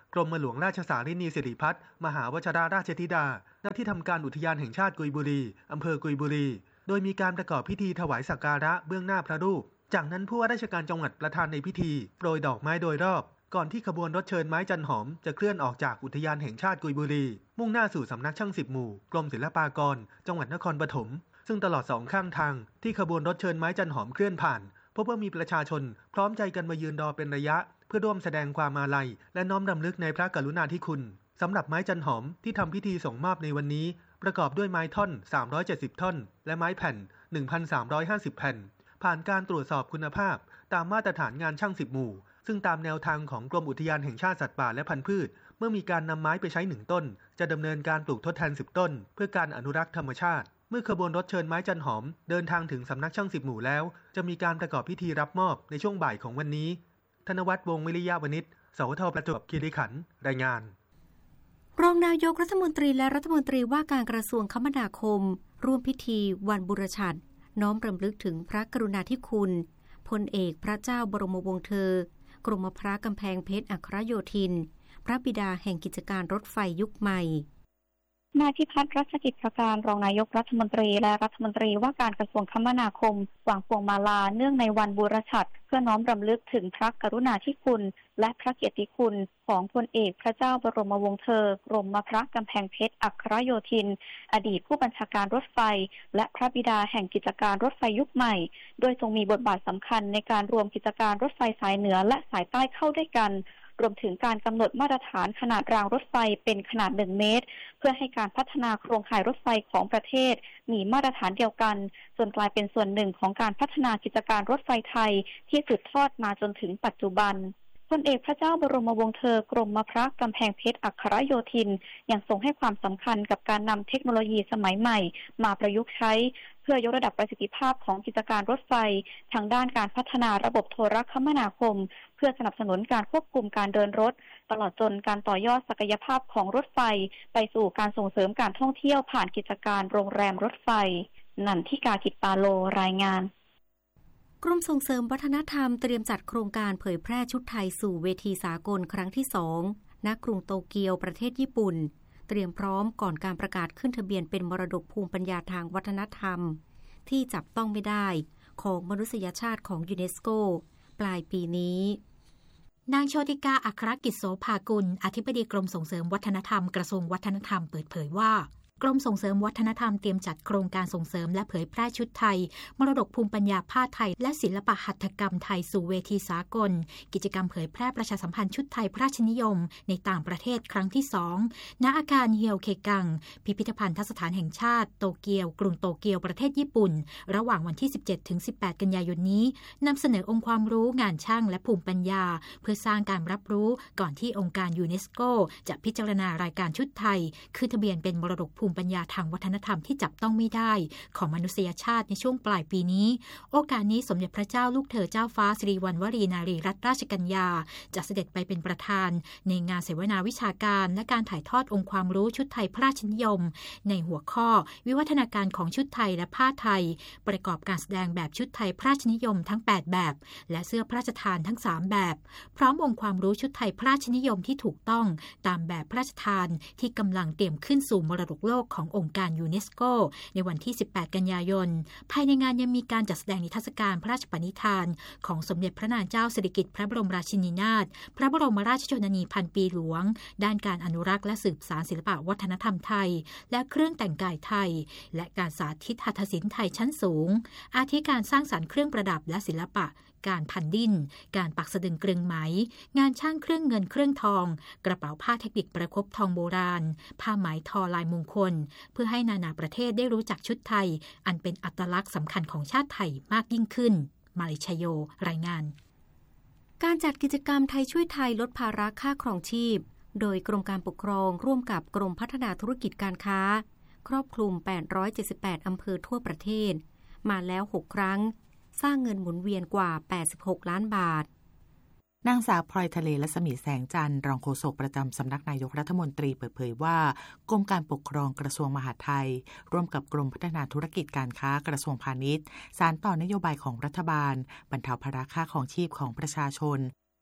กรมหลวงราชสารินีสิริพัฒน์มหาวชิราราชธิดาณที่ทำการอุทยานแห่งชาติกุยบุรีอำเภอกุยบุรีโดยมีการประกอบพิธีถวายสักการะเบื้องหน้าพระรูปจากนั้นผู้ว่าราชการจังหวัดประธานในพิธีโปรยดอกไม้โดยรอบก่อนที่ขบวนรถเชิญไม้จันหอมจะเคลื่อนออกจากอุทยานแห่งชาติกุยบุรีมุ่งหน้าสู่สำนักช่างสิบหมู่กรมศิลปากรจังหวัดนครปฐมซึ่งตลอดสองข้างทางที่ขบวนรถเชิญไม้จันหอมเคลื่อนผ่านพบว่ามีประชาชนพร้อมใจกันมายืนรอเป็นระยะเพื่อร่วมแสดงความอาลัยและน้อมรำลึกในพระกรุณาธิคุณสำหรับไม้จันหอมที่ทำพิธีส่งมอบในวันนี้ประกอบด้วยไม้ท่อนสามร้อยเจ็ดสิบท่อนและไม้แผ่น หนึ่งพันสามร้อยห้าสิบ แผ่นผ่านการตรวจสอบคุณภาพตามมาตรฐานงานช่างสิบหมู่ซึ่งตามแนวทางของกรมอุทยานแห่งชาติสัตว์ป่าและพันธุ์พืชเมื่อมีการนำไม้ไปใช้หนึ่งต้นจะดำเนินการปลูกทดแทนสิบต้นเพื่อการอนุรักษ์ธรรมชาติเมื่อขบวนรถเชิญไม้จันหอมเดินทางถึงสำนักช่างสิบหมู่แล้วจะมีการประกอบพิธีรับมอบในช่วงบ่ายของวันนี้ธนวัฒน์วงศ์วิริยะวณิชสวทประจวบคีรีขันธ์รายงานรองนายกรัฐมนตรีและรัฐมนตรีว่าการกระทรวงคมนาคมร่วมพิธีวันบุรชัดน้อมรำลึกถึงพระกรุณาธิคุณพลเอกพระเจ้าบรมวงศ์เธอกรมพระกำแพงเพชรอัครโยธินพระบิดาแห่งกิจการรถไฟยุคใหม่นายพิพัฒน์รัชกิจประการรองนายกรัฐมนตรีและรัฐมนตรีว่าการกระทรวงคมนาคมวางพวงมาลาเนื่องในวันบูรชัดเพื่อน้อมรำลึกถึงพระกรุณาธิคุณและพระเกียรติคุณของพลเอกพระเจ้าบรมวงศ์เธอกรมพระกำแพงเพชรอัครโยธินอดีตผู้บัญชาการรถไฟและพระบิดาแห่งกิจการรถไฟยุคใหม่โดยทรงมีบทบาทสำคัญในการรวมกิจการรถไฟสายเหนือและสายใต้เข้าด้วยกันรวมถึงการกำหนดมาตรฐานขนาดรางรถไฟเป็นขนาดหนึ่งเมตรเพื่อให้การพัฒนาโครงข่ายรถไฟของประเทศมีมาตรฐานเดียวกันจนกลายเป็นส่วนหนึ่งของการพัฒนากิจการรถไฟไทยที่สืบทอดมาจนถึงปัจจุบันพลเอกพระเจ้าบรมวงศ์เธอกรมพระกำแพงเพชรอัครโยธินยังทรงให้ความสำคัญกับการนำเทคโนโลยีสมัยใหม่มาประยุกต์ใช้เพื่อยกระดับประสิทธิภาพของกิจการรถไฟทางด้านการพัฒนาระบบโทรคมนาคมเพื่อสนับสนุนการควบคุมการเดินรถตลอดจนการต่อยอดศักยภาพของรถไฟไปสู่การส่งเสริมการท่องเที่ยวผ่านกิจการโรงแรมรถไฟนันทิกากิตปาโลรายงานกรมส่งเสริมวัฒนธรรมเตรียมจัดโครงการเผยแพร่ชุดไทยสู่เวทีสากลครั้งที่สองณกรุงโตเกียวประเทศญี่ปุ่นเตรียมพร้อมก่อนการประกาศขึ้นทะเบียนเป็นมรดกภูมิปัญญาทางวัฒนธรรมที่จับต้องไม่ได้ของมนุษยชาติของยูเนสโกปลายปีนี้นางโชติกาอัครกิจโสภากุลอธิบดีกรมส่งเสริมวัฒนธรรมกระทรวงวัฒนธรรมเปิดเผยว่ากรมส่งเสริมวัฒนธรรมเตรียมจัดโครงการส่งเสริมและเผยแพร่ชุดไทยมรดกภูมิปัญญาผ้าไทยและศิลปหัตถกรรมไทยสู่เวทีสากลกิจกรรมเผยแพร่ประชาสัมพันธ์ชุดไทยพระราชนิยมในต่างประเทศครั้งที่สองณอาคารเฮียวเคกังพิพิธภัณฑสถานแห่งชาติโตเกียวกรุงโตเกียวประเทศญี่ปุ่นระหว่างวันที่ สิบเจ็ดถึงสิบแปด กันยายนนี้นำเสนอองค์ความรู้งานช่างและภูมิปัญญาเพื่อสร้างการรับรู้ก่อนที่องค์การยูเนสโกจะพิจารณารายการชุดไทยคือทะเบียนเป็นมรดกภูมิปัญญาทางวัฒนธรรมที่จับต้องไม่ได้ของมนุษยชาติในช่วงปลายปีนี้โอกาสนี้สมเด็จพระเจ้าลูกเธอเจ้าฟ้าสิริวัณวรีนารีรัตนราชกัญญาจะเสด็จไปเป็นประธานในงานเสวนาวิชาการและการถ่ายทอดองค์ความรู้ชุดไทยพระราชนิยมในหัวข้อวิวัฒนาการของชุดไทยและผ้าไทยประกอบการแสดงแบบชุดไทยพระราชนิยมทั้งแปดแบบและเสื้อพระราชทานทั้งสามแบบพร้อมองค์ความรู้ชุดไทยพระราชนิยมที่ถูกต้องตามแบบพระราชทานที่กำลังเตรียมขึ้นสู่มรดกโลกขององค์การยูเนสโกในวันที่สิบแปดกันยายนภายในงานยังมีการจัดแสดงนิทรรศการพระราชปณิธานของสมเด็จพระนางเจ้าสิริกิติ์พระบรมราชินีนาถพระบรมราชชนนีพันปีหลวงด้านการอนุรักษ์และสืบสานศิลปวัฒนธรรมไทยและเครื่องแต่งกายไทยและการสาธิตหัตถศิลป์ไทยชั้นสูงอาทิการสร้างสรรค์เครื่องประดับและศิลปะการพันดิ้นการปักสะดึงกรึงไหมงานช่างเครื่องเงินเครื่องทองกระเป๋าผ้าเทคนิคประคบทองโบราณผ้าไหมทอลายมงคลเพื่อให้นานาประเทศได้รู้จักชุดไทยอันเป็นอัตลักษณ์สำคัญของชาติไทยมากยิ่งขึ้นมาลิชโยรายงานการจัดกิจกรรมไทยช่วยไทยลดภาระค่าครองชีพโดยกรมการปกครองร่วมกับกรมพัฒนาธุรกิจการค้าครอบคลุมแปดร้อยเจ็ดสิบแปดอำเภอทั่วประเทศมาแล้วหกครั้งสร้างเงินหมุนเวียนกว่าแปดสิบหกล้านบาทนางสาวพลอยทะเลและสมีแสงจันทร์รองโฆษกประจำสำนักนายกรัฐมนตรีเปิดเผยว่ากรมการปกครองกระทรวงมหาดไทยร่วมกับกรมพัฒนาธุรกิจการค้ากระทรวงพาณิชย์สานต่อนโยบายของรัฐบาลบรรเทาภาระค่าครองชีพของประชาชน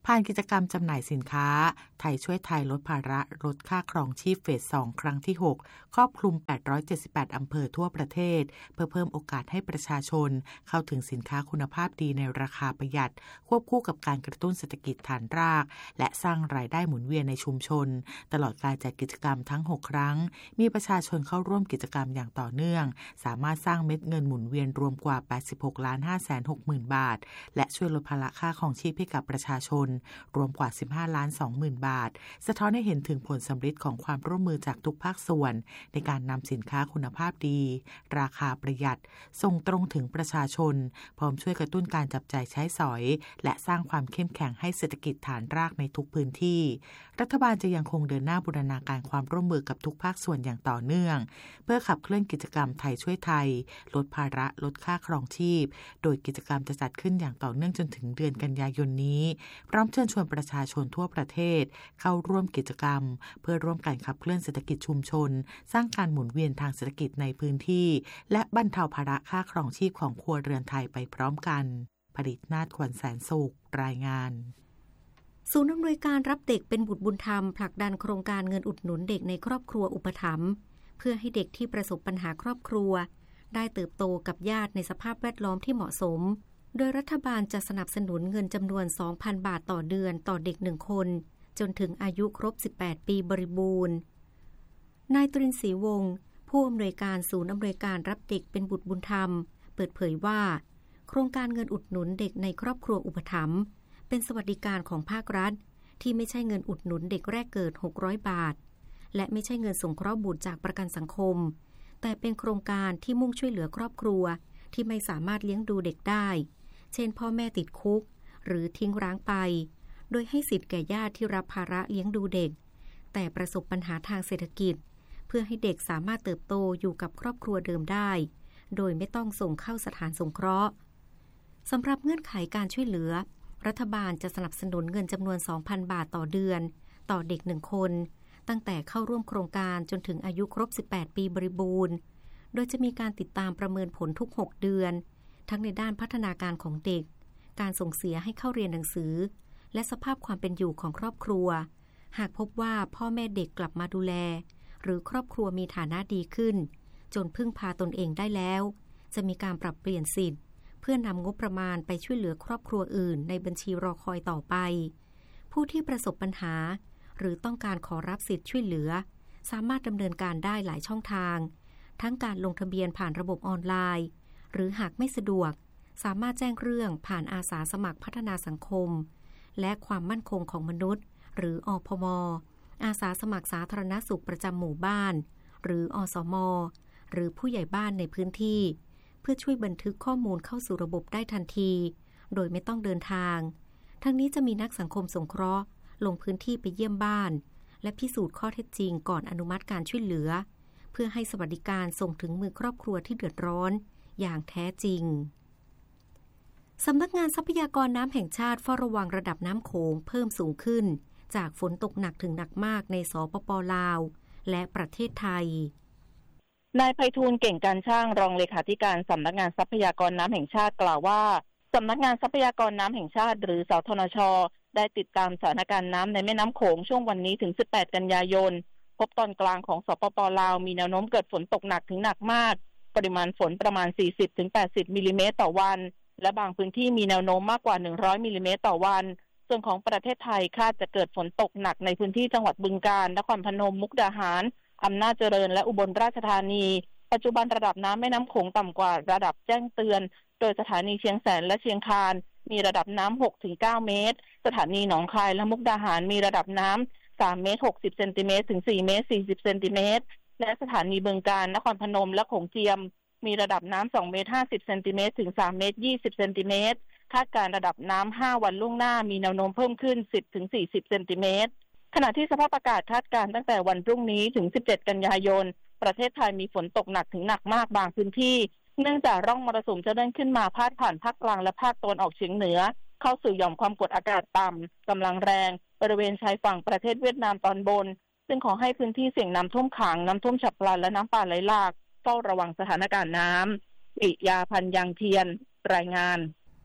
ผ่านกิจกรรมจำหน่ายสินค้าไทยช่วยไทยลดภาระลดค่าครองชีพเฟสสองครั้งที่หกครอบคลุมแปดร้อยเจ็ดสิบแปดอำเภอทั่วประเทศเพื่อเพิ่มโอกาสให้ประชาชนเข้าถึงสินค้าคุณภาพดีในราคาประหยัดควบคู่กับการกระตุ้นเศรษฐกิจฐานรากและสร้างรายได้หมุนเวียนในชุมชนตลอดการจัดกิจกรรมทั้งหกครั้งมีประชาชนเข้าร่วมกิจกรรมอย่างต่อเนื่องสามารถสร้างเม็ดเงินหมุนเวียนรวมกว่าแปดสิบหกล้านห้าแสนหกหมื่นบาทและช่วยลดภาระค่าของชีพให้กับประชาชนรวมกว่าสิบห้าล้านสองหมื่นบาทสะท้อนให้เห็นถึงผลสำฤทธิ์ของความร่วมมือจากทุกภาคส่วนในการนำสินค้าคุณภาพดีราคาประหยัดส่งตรงถึงประชาชนพร้อมช่วยกระตุ้นการจับจ่ายใช้สอยและสร้างความเข้มแข็งให้เศรษฐกิจฐานรากในทุกพื้นที่รัฐบาลจะยังคงเดินหน้าบูรณาการความร่วมมือกับทุกภาคส่วนอย่างต่อเนื่องเพื่อขับเคลื่อนกิจกรรมไทยช่วยไทยลดภาระลดค่าครองชีพโดยกิจกรรมจะจัดขึ้นอย่างต่อเนื่องจนถึงเดือนกันยายนนี้พร้อมเชิญชวนประชาชนทั่วประเทศเข้าร่วมกิจกรรมเพื่อร่วมกันขับเคลื่อนเศรษฐกิจชุมชนสร้างการหมุนเวียนทางเศรษฐกิจในพื้นที่และบรรเทาภาระค่าครองชีพของครัวเรือนไทยไปพร้อมกันผลิตนาถขวัญแสนสุขรายงานศูนย์อำนวยการรับเด็กเป็นบุตรบุญธรรมผลักดันโครงการเงินอุดหนุนเด็กในครอบครัวอุปถัมภ์เพื่อให้เด็กที่ประสบปัญหาครอบครัวได้เติบโตกับญาติในสภาพแวดล้อมที่เหมาะสมโดยรัฐบาลจะสนับสนุนเงินจำนวน สองพัน บาทต่อเดือนต่อเด็กหนึ่งคนจนถึงอายุครบสิบแปดปีบริบูรณ์นายตรินทร์ศรีวงศ์ผู้อำนวยการศูนย์อำนวยการรับเด็กเป็นบุตรบุญธรรมเปิดเผยว่าโครงการเงินอุดหนุนเด็กในครอบครัวอุปถัมภ์เป็นสวัสดิการของภาครัฐที่ไม่ใช่เงินอุดหนุนเด็กแรกเกิดหกร้อยบาทและไม่ใช่เงินสงเคราะห์บุตรจากประกันสังคมแต่เป็นโครงการที่มุ่งช่วยเหลือครอบครัวที่ไม่สามารถเลี้ยงดูเด็กได้เช่นพ่อแม่ติดคุกหรือทิ้งร้างไปโดยให้สิทธิ์แก่ญาติที่รับภาระเลี้ยงดูเด็กแต่ประสบปัญหาทางเศรษฐกิจเพื่อให้เด็กสามารถเติบโตอยู่กับครอบครัวเดิมได้โดยไม่ต้องส่งเข้าสถานสงเคราะห์สำหรับเงื่อนไขการช่วยเหลือรัฐบาลจะสนับสนุนเงินจำนวน สองพัน บาทต่อเดือนต่อเด็กหนึ่งคนตั้งแต่เข้าร่วมโครงการจนถึงอายุครบสิบแปดปีบริบูรณ์โดยจะมีการติดตามประเมินผลทุกหกเดือนทั้งในด้านพัฒนาการของเด็กการส่งเสียให้เข้าเรียนหนังสือและสภาพความเป็นอยู่ของครอบครัวหากพบว่าพ่อแม่เด็กกลับมาดูแลหรือครอบครัวมีฐานะดีขึ้นจนพึ่งพาตนเองได้แล้วจะมีการปรับเปลี่ยนสิทธิ์เพื่อนำงบประมาณไปช่วยเหลือครอบครัวอื่นในบัญชีรอคอยต่อไปผู้ที่ประสบปัญหาหรือต้องการขอรับสิทธิ์ช่วยเหลือสามารถดำเนินการได้หลายช่องทางทั้งการลงทะเบียนผ่านระบบออนไลน์หรือหากไม่สะดวกสามารถแจ้งเรื่องผ่านอาสาสมัครพัฒนาสังคมและความมั่นคงของมนุษย์หรืออพม.อาสาสมัครสาธารณสุขประจำหมู่บ้านหรืออสม.หรือผู้ใหญ่บ้านในพื้นที่เพื่อช่วยบันทึกข้อมูลเข้าสู่ระบบได้ทันทีโดยไม่ต้องเดินทางทั้งนี้จะมีนักสังคมสงเคราะห์ลงพื้นที่ไปเยี่ยมบ้านและพิสูจน์ข้อเท็จจริงก่อนอนุมัติการช่วยเหลือเพื่อให้สวัสดิการส่งถึงมือครอบครัวที่เดือดร้อนอย่างแท้จริงสำนักงานทรัพยากรน้ำแห่งชาติเฝ้าระวังระดับน้ำโขงเพิ่มสูงขึ้นจากฝนตกหนักถึงหนักมากในสปป.ลาวและประเทศไทยนายไพฑูรย์เก่งการช่างรองเลขาธิการสำนักงานทรัพยากรน้ำแห่งชาติกล่าวว่าสำนักงานทรัพยากรน้ำแห่งชาติหรือสทนช.ได้ติดตามสถานการณ์น้ำในแม่น้ำโขงช่วงวันนี้ถึงสิบแปดกันยายนพบตอนกลางของสปป.ลาวมีแนวโน้มเกิดฝนตกหนักถึงหนักมากปริมาณฝนประมาณ สี่สิบถึงแปดสิบ มิลลิเมตรต่อวันและบางพื้นที่มีแนวโน้มมากกว่าหนึ่งร้อยมิลลิเมตรต่อวันส่วนของประเทศไทยคาดจะเกิดฝนตกหนักในพื้นที่จังหวัดบึงกาฬนครพนมมุกดาหารอำนาจเจริญและอุบลราชธานีปัจจุบันระดับน้ำแม่น้ำโขงต่ำกว่าระดับแจ้งเตือนโดยสถานีเชียงแสนและเชียงคานมีระดับน้ำ หกถึงเก้า เมตรสถานีหนองคายและมุกดาหารมีระดับน้ำ สามเมตรหกสิบเซนติเมตรถึงสี่เมตรสี่สิบเซนติเมตรและสถานีบึงกาฬนครพนมและโขงเจียมมีระดับน้ำ สองเมตรห้าสิบเซนติเมตรถึงสามเมตรยี่สิบเซนติเมตรคาดการณ์ระดับน้ำห้าวันล่วงหน้ามีแนวโน้มเพิ่มขึ้น สิบถึงสี่สิบเซนติเมตรขณะที่สภาพอากาศคาดการณ์ตั้งแต่วันพรุ่งนี้ถึงสิบเจ็ดกันยายนประเทศไทยมีฝนตกหนักถึงหนักมากบางพื้นที่เนื่องจากร่องมรสุมจะเดินขึ้นมาพาดผ่านภาคกลางและภาคตะวันออกเฉียงเหนือเข้าสู่หย่อมความกดอากาศต่ำกำลังแรงบริเวณชายฝั่งประเทศเวียดนามตอนบนซึ่งขอให้พื้นที่เสี่ยงน้ำท่วมขังน้ำท่วมฉับพลันและน้ำป่าไหลหลากเฝ้าระวังสถานการณ์น้ำปิยาพันธ์ยังเทียนรายงาน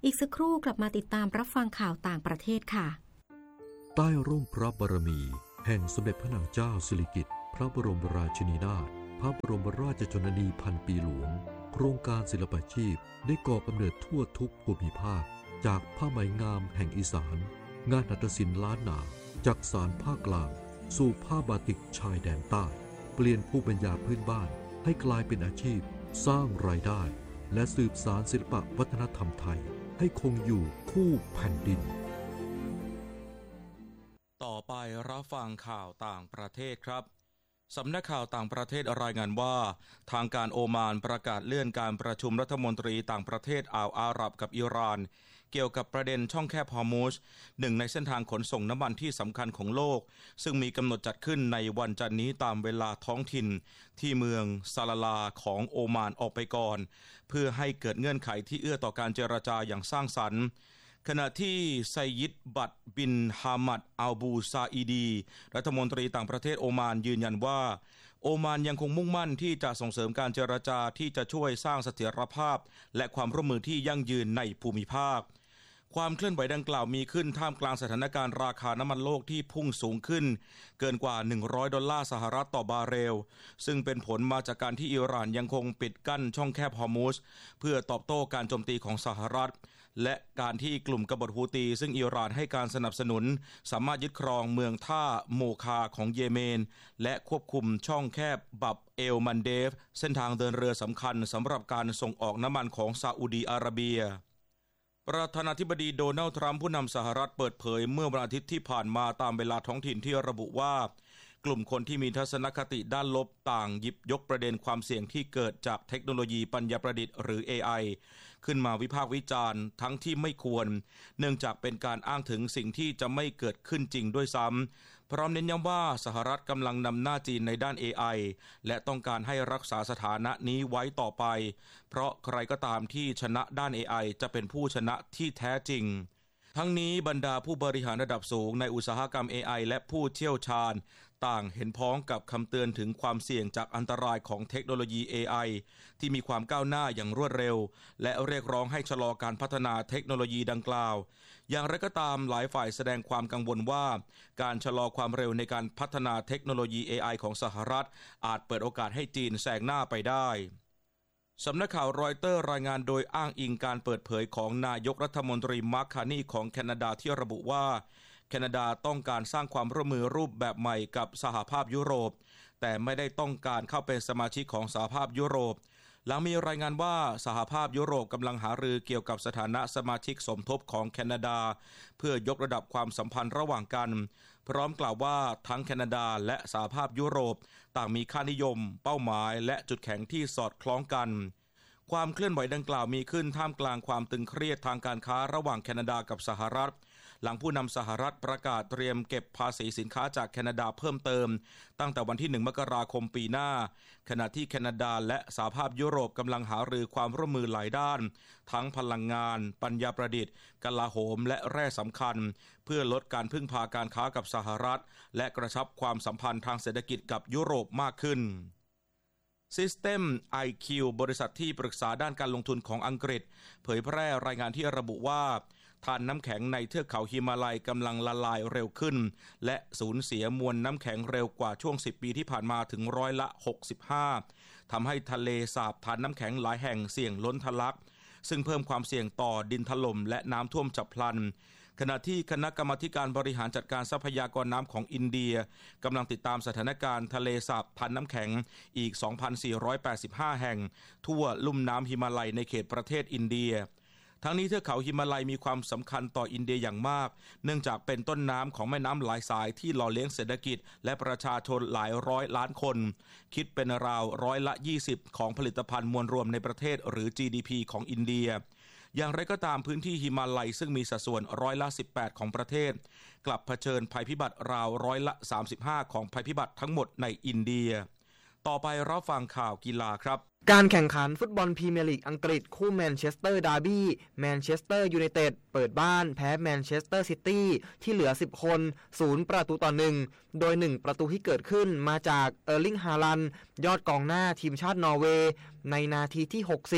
อีกสักครู่กลับมาติดตามรับฟังข่าวต่างประเทศค่ะใต้ร่มพระบารมีแห่งสมเด็จพระนางเจ้าสิริกิติ์พระบรมราชินีนาถพระบรมราชชนนีพันปีหลวงโครงการศิลปาชีพได้ก่อกำเนิดทั่วทุกภูมิภาคจากผ้าไหมงามแห่งอีสานงานหัตถศิลป์ล้านนาจากสารภาคกลางสู่ผ้าบาติกชายแดนใต้เปลี่ยนภูมิปัญญาพื้นบ้านให้กลายเป็นอาชีพสร้างรายได้และสืบสานศิลปวัฒนธรรมไทยให้คงอยู่คู่แผ่นดินต่อไปรับฟังข่าวต่างประเทศครับสำนักข่าวต่างประเทศรายงานว่าทางการโอมานประกาศเลื่อนการประชุมรัฐมนตรีต่างประเทศอ่าวอาหรับกับอิหร่านเกี่ยวกับประเด็นช่องแคบฮอร์มุซหนึ่งในเส้นทางขนส่งน้ำมันที่สำคัญของโลกซึ่งมีกำหนดจัดขึ้นในวันจันทร์นี้ตามเวลาท้องถิ่นที่เมืองซาลาลาของโอมานออกไปก่อนเพื่อให้เกิดเงื่อนไขที่เอื้อต่อการเจรจาอย่างสร้างสรรค์ขณะที่ไซยิดบัตบินฮามัดอัลบูซาอีดีรัฐมนตรีต่างประเทศโอมานยืนยันว่าโอมานยังคงมุ่งมั่นที่จะส่งเสริมการเจรจาที่จะช่วยสร้างเสถียรภาพและความร่วมมือที่ยั่งยืนในภูมิภาคความเคลื่อนไหวดังกล่าวมีขึ้นท่ามกลางสถานการณ์ราคาน้ำมันโลกที่พุ่งสูงขึ้นเกินกว่าหนึ่งร้อยดอลลาร์สหรัฐต่อบาร์เรลซึ่งเป็นผลมาจากการที่อิหร่านยังคงปิดกั้นช่องแคบฮอร์มุซเพื่อตอบโต้การโจมตีของสหรัฐและการที่กลุ่มกบฏฮูตีซึ่งอิหร่านให้การสนับสนุนสามารถยึดครองเมืองท่าโมคาของเยเมนและควบคุมช่องแคบบับเอลมันเดฟเส้นทางเดินเรือสำคัญสำหรับการส่งออกน้ำมันของซาอุดีอาระเบียประธานาธิบดีโดนัลด์ทรัมป์ผู้นำสหรัฐเปิดเผยเมื่อวันอาทิตย์ที่ผ่านมาตามเวลาท้องถิ่นที่ระบุว่ากลุ่มคนที่มีทัศนคติด้านลบต่างหยิบยกประเด็นความเสี่ยงที่เกิดจากเทคโนโลยีปัญญาประดิษฐ์หรือ เอ ไอ ขึ้นมาวิพากษ์วิจารณ์ทั้งที่ไม่ควรเนื่องจากเป็นการอ้างถึงสิ่งที่จะไม่เกิดขึ้นจริงด้วยซ้ำพร้อมเน้นย้ำว่าสหรัฐกำลังนำหน้าจีนในด้าน เอ ไอ และต้องการให้รักษาสถานะนี้ไว้ต่อไปเพราะใครก็ตามที่ชนะด้าน เอ ไอ จะเป็นผู้ชนะที่แท้จริงทั้งนี้บรรดาผู้บริหารระดับสูงในอุตสาหกรรม เอ ไอ และผู้เชี่ยวชาญต่างเห็นพ้องกับคำเตือนถึงความเสี่ยงจากอันตรายของเทคโนโลยี เอ ไอ ที่มีความก้าวหน้าอย่างรวดเร็วและเรียกร้องให้ชะลอการพัฒนาเทคโนโลยีดังกล่าวอย่างไรก็ตามหลายฝ่ายแสดงความกังวลว่าการชะลอความเร็วในการพัฒนาเทคโนโลยี เอ ไอ ของสหรัฐอาจเปิดโอกาสให้จีนแซงหน้าไปได้สำนักข่าวรอยเตอร์รายงานโดยอ้างอิงการเปิดเผยของนายกรัฐมนตรีมาร์ค คาร์นีของแคนาดาที่ระบุว่าแคนาดาต้องการสร้างความร่วมมือรูปแบบใหม่กับสหภาพยุโรปแต่ไม่ได้ต้องการเข้าเป็นสมาชิกของสหภาพยุโรปหลังมีรายงานว่าสหภาพยุโรปกำลังหารือเกี่ยวกับสถานะสมาชิกสมทบของแคนาดาเพื่อยกระดับความสัมพันธ์ระหว่างกันพร้อมกล่าวว่าทั้งแคนาดาและสหภาพยุโรปต่างมีค่านิยมเป้าหมายและจุดแข็งที่สอดคล้องกันความเคลื่อนไหวดังกล่าวมีขึ้นท่ามกลางความตึงเครียดทางการค้าระหว่างแคนาดากับสหรัฐหลังผู้นำสหรัฐประกาศเตรียมเก็บภาษีสินค้าจากแคนาดาเพิ่มเติมตั้งแต่วันที่หนึ่งมกราคมปีหน้าขณะที่แคนาดาและสหภาพยุโรปกำลังหารือความร่วมมือหลายด้านทั้งพลังงานปัญญาประดิษฐ์กลาโหมและแร่สำคัญเพื่อลดการพึ่งพาการค้ากับสหรัฐและกระชับความสัมพันธ์ทางเศรษฐกิจกับยุโรปมากขึ้นSystem ไอ คิว บริษัทที่ปรึกษาด้านการลงทุนของอังกฤษเผยแพร่รายงานที่ระบุว่าธารน้ำแข็งในเทือกเขาหิมาลัยกำลังละลายเร็วขึ้นและสูญเสียมวลน้ำแข็งเร็วกว่าช่วงสิบปีที่ผ่านมาถึงร้อยละหกสิบห้าทำให้ทะเลสาบธารน้ำแข็งหลายแห่งเสี่ยงล้นทะลักซึ่งเพิ่มความเสี่ยงต่อดินถล่มและน้ำท่วมฉับพลันขณะที่คณะกรรมาการบริหารจัดการทรัพยากรน้ำของอินเดียกำลังติดตามสถานการณ์ทะเลสาบธารน้ำแข็งอีก สองพันสี่ร้อยแปดสิบห้า แห่งทั่วลุ่มน้ำหิมาลัยในเขตประเทศอินเดียทั้งนี้เทือกเขาหิมาลัยมีความสำคัญต่ออินเดียอย่างมากเนื่องจากเป็นต้นน้ำของแม่น้ำหลายสายที่หล่อเลี้ยงเศรษฐกิจและประชาชนหลายร้อยล้านคนคิดเป็นราวร้อยละยี่สิบของผลิตภัณฑ์มวลรวมในประเทศหรือ จี ดี พี ของอินเดียอย่างไรก็ตามพื้นที่หิมาลัยซึ่งมีสัดส่วนร้อยละสิบแปดของประเทศกลับเผชิญภัยพิบัติราวร้อยละสามสิบห้าของภัยพิบัติทั้งหมดในอินเดียต่อไปรับฟังข่าวกีฬาครับการแข่งขันฟุตบอลพรีเมียร์ลีกอังกฤษคู่แมนเชสเตอร์ดาร์บี้แมนเชสเตอร์ยูไนเต็ดเปิดบ้านแพ้แมนเชสเตอร์ซิตี้ที่เหลือสิบคนศูนย์ประตูต่อหนึ่งโดยหนึ่งประตูที่เกิดขึ้นมาจากเออร์ลิงฮาลันด์ยอดกองหน้าทีมชาตินอร์เวย์ในนาทีที่หกสิบ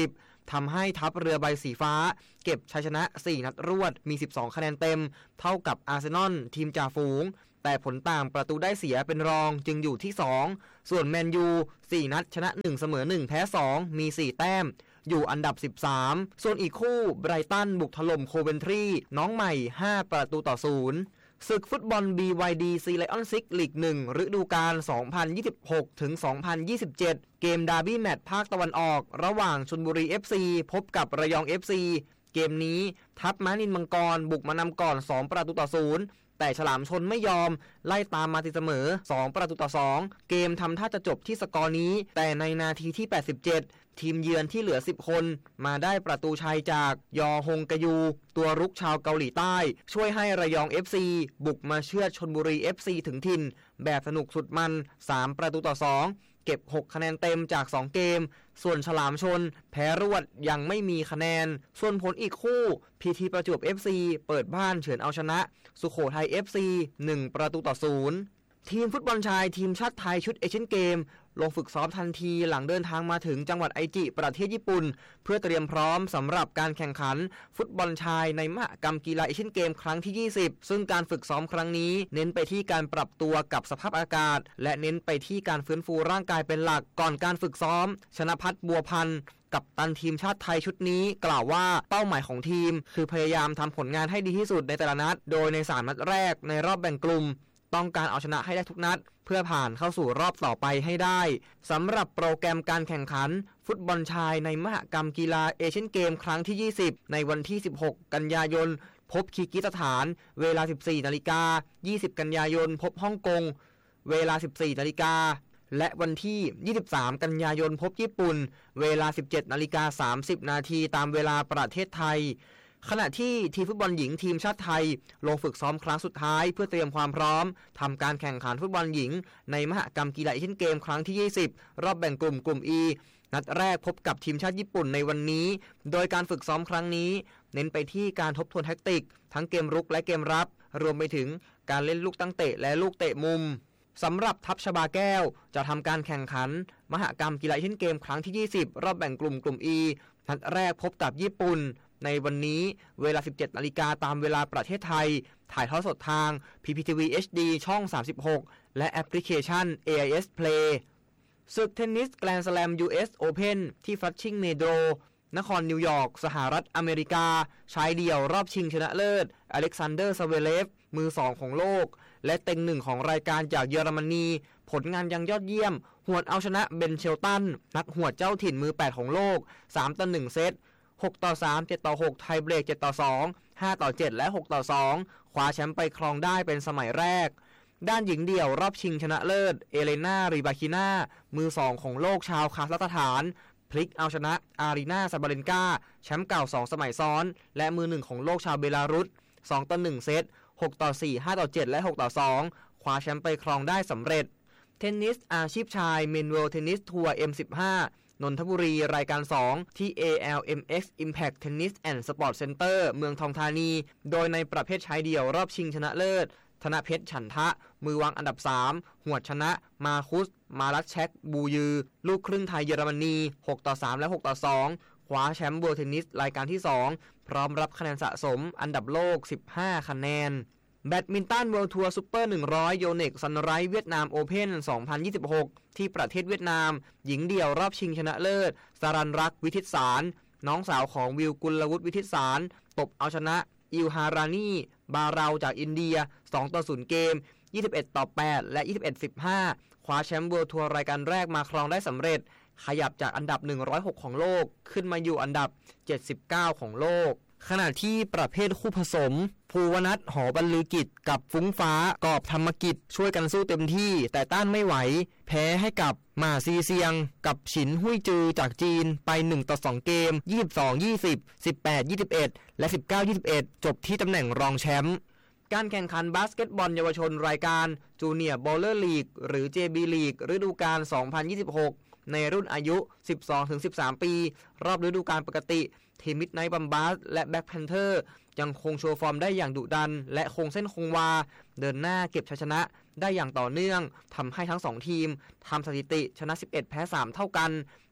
ทำให้ทัพเรือใบสีฟ้าเก็บชัยชนะสี่นัดรวดมีสิบสองคะแนนเต็มเท่ากับอาร์เซนอลทีมจ่าฝูงแต่ผลต่างประตูได้เสียเป็นรองจึงอยู่ที่สองส่วนแมนยูสี่นัดชนะหนึ่งเสมอหนึ่งแพ้สองมีสี่แต้มอยู่อันดับสิบสามส่วนอีกคู่ไบรตันบุกถล่มโคเวนทรีน้องใหม่ห้าประตูต่อศูนย์ศึกฟุตบอล บี วาย ดี ซี Lion Six ลีกหนึ่งฤดูกาล สองพันยี่สิบหกถึงสองพันยี่สิบเจ็ด เกมดาร์บี้แมตช์ภาคตะวันออกระหว่างชลบุรี เอฟ ซี พบกับระยอง เอฟ ซี เกมนี้ทัพม้านินมังกรบุกมานำก่อนสองประตูต่อศูนย์แต่ฉลามชนไม่ยอมไล่ตามมาตีเสมอสองประตูต่อสองเกมทำท่าจะจบที่สกอร์นี้แต่ในนาทีที่แปดสิบเจ็ดทีมเยือนที่เหลือสิบคนมาได้ประตูชัยจากยอฮงกยูตัวรุกชาวเกาหลีใต้ช่วยให้ระยอง เอฟ ซี บุกมาเชือดชลบุรี เอฟ ซี ถึงถิ่นแบบสนุกสุดมันสามประตูต่อสองเก็บหกคะแนนเต็มจากสองเกมส่วนฉลามชนแพ้รวดยังไม่มีคะแนนส่วนผลอีกคู่ พี ที ประจวบ เอฟ ซี เปิดบ้านเฉือนเอาชนะสุโขทัย เอฟ ซี หนึ่งประตูต่อศูนย์ทีมฟุตบอลชายทีมชาติไทยชุดเอเชียนเกมลงฝึกซ้อมทันทีหลังเดินทางมาถึงจังหวัดไอจิประเทศญี่ปุ่นเพื่อเตรียมพร้อมสำหรับการแข่งขันฟุตบอลชายในมหกรรมกีฬาเอเชียนเกมครั้งที่ยี่สิบซึ่งการฝึกซ้อมครั้งนี้เน้นไปที่การปรับตัวกับสภาพอากาศและเน้นไปที่การฟื้นฟูร่างกายเป็นหลักก่อนการฝึกซ้อมชนภัทรบัวพันธ์กัปตันทีมชาติไทยชุดนี้กล่าวว่าเป้าหมายของทีมคือพยายามทำผลงานให้ดีที่สุดในแต่ละนัดโดยในสามนัดแรกในรอบแบ่งกลุ่มต้องการเอาชนะให้ได้ทุกนัดเพื่อผ่านเข้าสู่รอบต่อไปให้ได้สำหรับโปรแกรมการแข่งขันฟุตบอลชายในมหกรรมกีฬาเอเชียนเกมครั้งที่ยี่สิบในวันที่สิบหกกันยายนพบคีร์กิสถานเวลา สิบสี่นาฬิกายี่สิบกันยายนพบฮ่องกงเวลา สิบสี่นาฬิกาและวันที่ยี่สิบสามกันยายนพบญี่ปุ่นเวลา สิบเจ็ดนาฬิกาสามสิบนาทีตามเวลาประเทศไทยขณะที่ทีมฟุตบอลหญิงทีมชาติไทยลงฝึกซ้อมครั้งสุดท้ายเพื่อเตรียมความพร้อมทำการแข่งขันฟุตบอลหญิงในมหกรรมกีฬาเอเชียนเกมครั้งที่ยี่สิบรอบแบ่งกลุ่มกลุ่ม E นัดแรกพบกับทีมชาติญี่ปุ่นในวันนี้โดยการฝึกซ้อมครั้งนี้เน้นไปที่การทบทวนแทคติกทั้งเกมรุกและเกมรับรวมไปถึงการเล่นลูกตั้งเตะและลูกเตะมุมสำหรับทัพชบาแก้วจะทำการแข่งขันมหกรรมกีฬาเอเชียนเกมครั้งที่ยี่สิบรอบแบ่งกลุ่มกลุ่ม E นัดแรกพบกับญี่ปุ่นในวันนี้เวลา สิบเจ็ดนาฬิกาตามเวลาประเทศไทยถ่ายทอดสดทาง พี พี ที วี เอช ดี ช่องสามสิบหกและแอปพลิเคชัน เอ ไอ เอส Play ศึกเทนนิสแกรนด์สแลม ยู เอส Open ที่ฟลัชชิงเมโดรนครนิวยอร์กสหรัฐอเมริกาชายเดี่ยวรอบชิงชนะเลิศอเล็กซานเดอร์ซาเวเลฟมือสองของโลกและเต็งหนึ่งของรายการจากเยอรมนีผลงานยังยอดเยี่ยมหวดเอาชนะเบนเชลตันนักหวดเจ้าถิ่นมือแปดของโลกสามต่อหนึ่งเซตหกต่อสาม เจ็ดต่อหกไทยเบรกเจ็ดต่อสอง ห้าต่อเจ็ดและหกต่อสองคว้าแชมป์ไปครองได้เป็นสมัยแรกด้านหญิงเดี่ยวรอบชิงชนะเลิศเอเลนาริบาคินามือสองของโลกชาวคาซัคสถานพลิกเอาชนะอารีนาซาบาเลนกาแชมป์เก่าสองสมัยซ้อนและมือหนึ่งของโลกชาวเบลารุสสองต่อหนึ่งเซตหกต่อสี่ ห้าต่อเจ็ดและหกต่อสองคว้าแชมป์ไปครองได้สำเร็จเทนนิสอาชีพชายเมนเวิลด์เทนนิสทัวร์ เอ็ม สิบห้านนทบุรีรายการสองที่ เอ แอล เอ็ม เอ็กซ์ Impact Tennis and Sport Center เมืองทองธานีโดยในประเภทชายเดี่ยวรอบชิงชนะเลิศธนเพชรฉันทะมือวางอันดับสามหวดชนะมาคุสมาลัสเชคบูยือลูกครึ่งไทยเยอรมนีหกต่อสามและหกต่อสองคว้าแชมป์เวิลด์เทนนิสรายการที่สองพร้อมรับคะแนนสะสมอันดับโลกสิบห้าคะแนนแบดมินตันเวิลด์ทัวร์ซุปเปอร์หนึ่งร้อยโยเน็กซันไรท์เวียดนามโอเพ่นสองพันยี่สิบหกที่ประเทศเวียดนามหญิงเดี่ยวรอบชิงชนะเลิศสารันรักวิทิตสารน้องสาวของวิลกุลวุฒิวิทิตสารตบเอาชนะอิลฮารานีบาเราจากอินเดียสองต่อศูนย์เกมยี่สิบเอ็ดต่อแปดและยี่สิบเอ็ด สิบห้าคว้าแชมป์เวิลด์ทัวร์รายการแรกมาครองได้สำเร็จขยับจากอันดับหนึ่งร้อยหกของโลกขึ้นมาอยู่อันดับเจ็ดสิบเก้าของโลกขณะที่ประเภทคู่ผสมภูวนัทหอบรรลือกิจกับฟุ้งฟ้ากอบธรรมกิจช่วยกันสู้เต็มที่แต่ต้านไม่ไหวแพ้ให้กับหม่าซีเซียงกับฉินหุยจือจากจีนไปหนึ่งต่อสองเกมยี่สิบสอง ยี่สิบ สิบแปด ยี่สิบเอ็ดและสิบเก้า ยี่สิบเอ็ดจบที่ตำแหน่งรองแชมป์การแข่งขันบาสเกตบอลเยาวชนรายการจูเนียร์บอลเลอร์ลีกหรือ เจ บี ลีกฤดูกาลสองพันยี่สิบหกในรุ่นอายุ สิบสองถึงสิบสาม ปีรอบฤดูกาลปกติทีมมิดไนท์บัมบาสและแบ็คแพนเทอร์ยังคงโชว์ฟอร์มได้อย่างดุดันและคงเส้นคงวาเดินหน้าเก็บชัยชนะได้อย่างต่อเนื่องทำให้ทั้งสองทีมทำสถิติชนะสิบเอ็ดแพ้สามเท่ากัน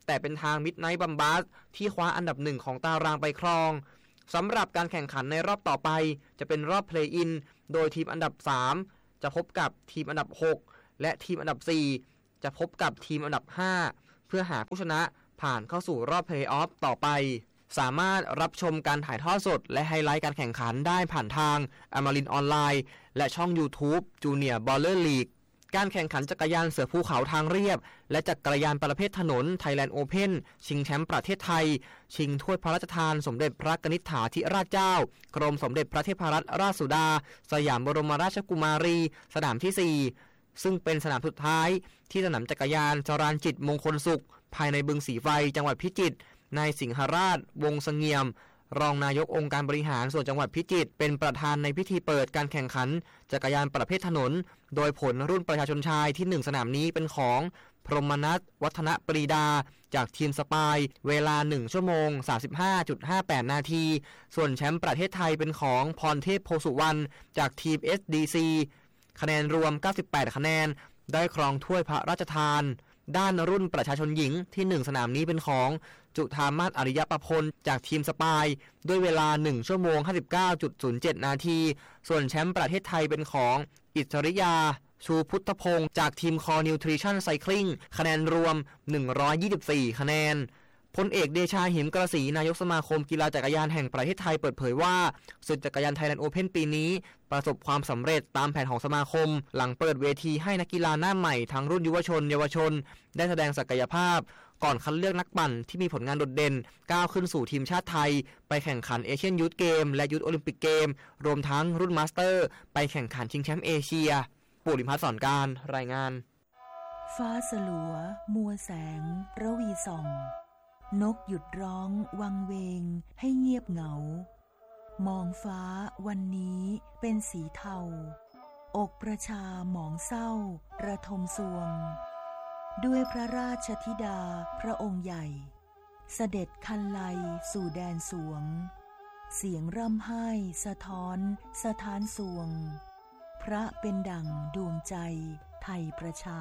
แต่เป็นทางมิดไนท์บัมบัสที่คว้าอันดับหนึ่งของตารางไปครองสำหรับการแข่งขันในรอบต่อไปจะเป็นรอบเพลย์อินโดยทีมอันดับสามจะพบกับทีมอันดับหกและทีมอันดับสี่จะพบกับทีมอันดับห้าเพื่อหาผู้ชนะผ่านเข้าสู่รอบเพลย์ออฟต่อไปสามารถรับชมการถ่ายทอดสดและไฮไลท์การแข่งขันได้ผ่านทางอมรินทร์ออนไลน์และช่อง YouTube Junior Baller League การแข่งขันจักรยานเสือภูเขาทางเรียบและจักรยานประเภทถนน Thailand Open ชิงแชมป์ประเทศไทยชิงถ้วยพระราชทานสมเด็จพระนิธิฐาธิราชเจ้ากรมสมเด็จพระเทพรัตนราชสุดาสยามบรมราชกุมารีสนามที่สี่ซึ่งเป็นสนามสุดท้ายที่สนามจักรยานจรานจิตมงคลสุขภายในบึงสีไฟจังหวัดพิจิตรนายสิงหราชวงศ์เสงี่ยมรองนายกองค์การบริหารส่วนจังหวัดพิจิตรเป็นประธานในพิธีเปิดการแข่งขันจักรยานประเภทถนนโดยผลรุ่นประชาชนชายที่หนึ่งสนามนี้เป็นของพรหมนัสวัฒนปรีดาจากทีมสปายเวลาหนึ่งชั่วโมง สามสิบห้าจุดห้าแปด นาทีส่วนแชมป์ประเทศไทยเป็นของพรเทพโพสุวรรณจากทีม เอส ดี ซี คะแนนรวมเก้าสิบแปดคะแนนได้ครองถ้วยพระราชทานด้านรุ่นประชาชนหญิงที่หนึ่งสนามนี้เป็นของจุฑามาศอริยประพลจากทีมสปายด้วยเวลาหนึ่งชั่วโมง ห้าสิบเก้าจุดศูนย์เจ็ด นาทีส่วนแชมป์ประเทศไทยเป็นของอิสริยาชูพุทธพงศ์จากทีมคอนิวทริชั่นไซคลิงคะแนนรวมหนึ่งร้อยยี่สิบสี่คะแนนพลเอกเดชาหิมกระสีนายกสมาคมกีฬาจักรยานแห่งประเทศไทยเปิดเผยว่าศึกจักรยานไทยแลนด์โอเพ่นปีนี้ประสบความสำเร็จตามแผนของสมาคมหลังเปิดเวทีให้นักกีฬาหน้าใหม่ทั้งรุ่นยุวชนเยาวชนได้แสดงศักยภาพก่อนคัดเลือกนักปั่นที่มีผลงานโดดเด่นก้าวขึ้นสู่ทีมชาติไทยไปแข่งขันเอเชียนยูทเกมและยูทโอลิมปิกเกมรวมทั้งรุ่นมาสเตอร์ไปแข่งขันชิงแชมป์เอเชียปุริพัฒน์สอนการรายงานฟ้าสลัวมัวแสงระวีส่องนกหยุดร้องวังเวงให้เงียบเหงามองฟ้าวันนี้เป็นสีเทาอกประชาหมองเศร้าระทมสวงด้วยพระราชธิดาพระองค์ใหญ่เสด็จคันไลสู่แดนสวงเสียงร่ำไห้สะท้อนสะท้านสวงพระเป็นดั่งดวงใจไทยประชา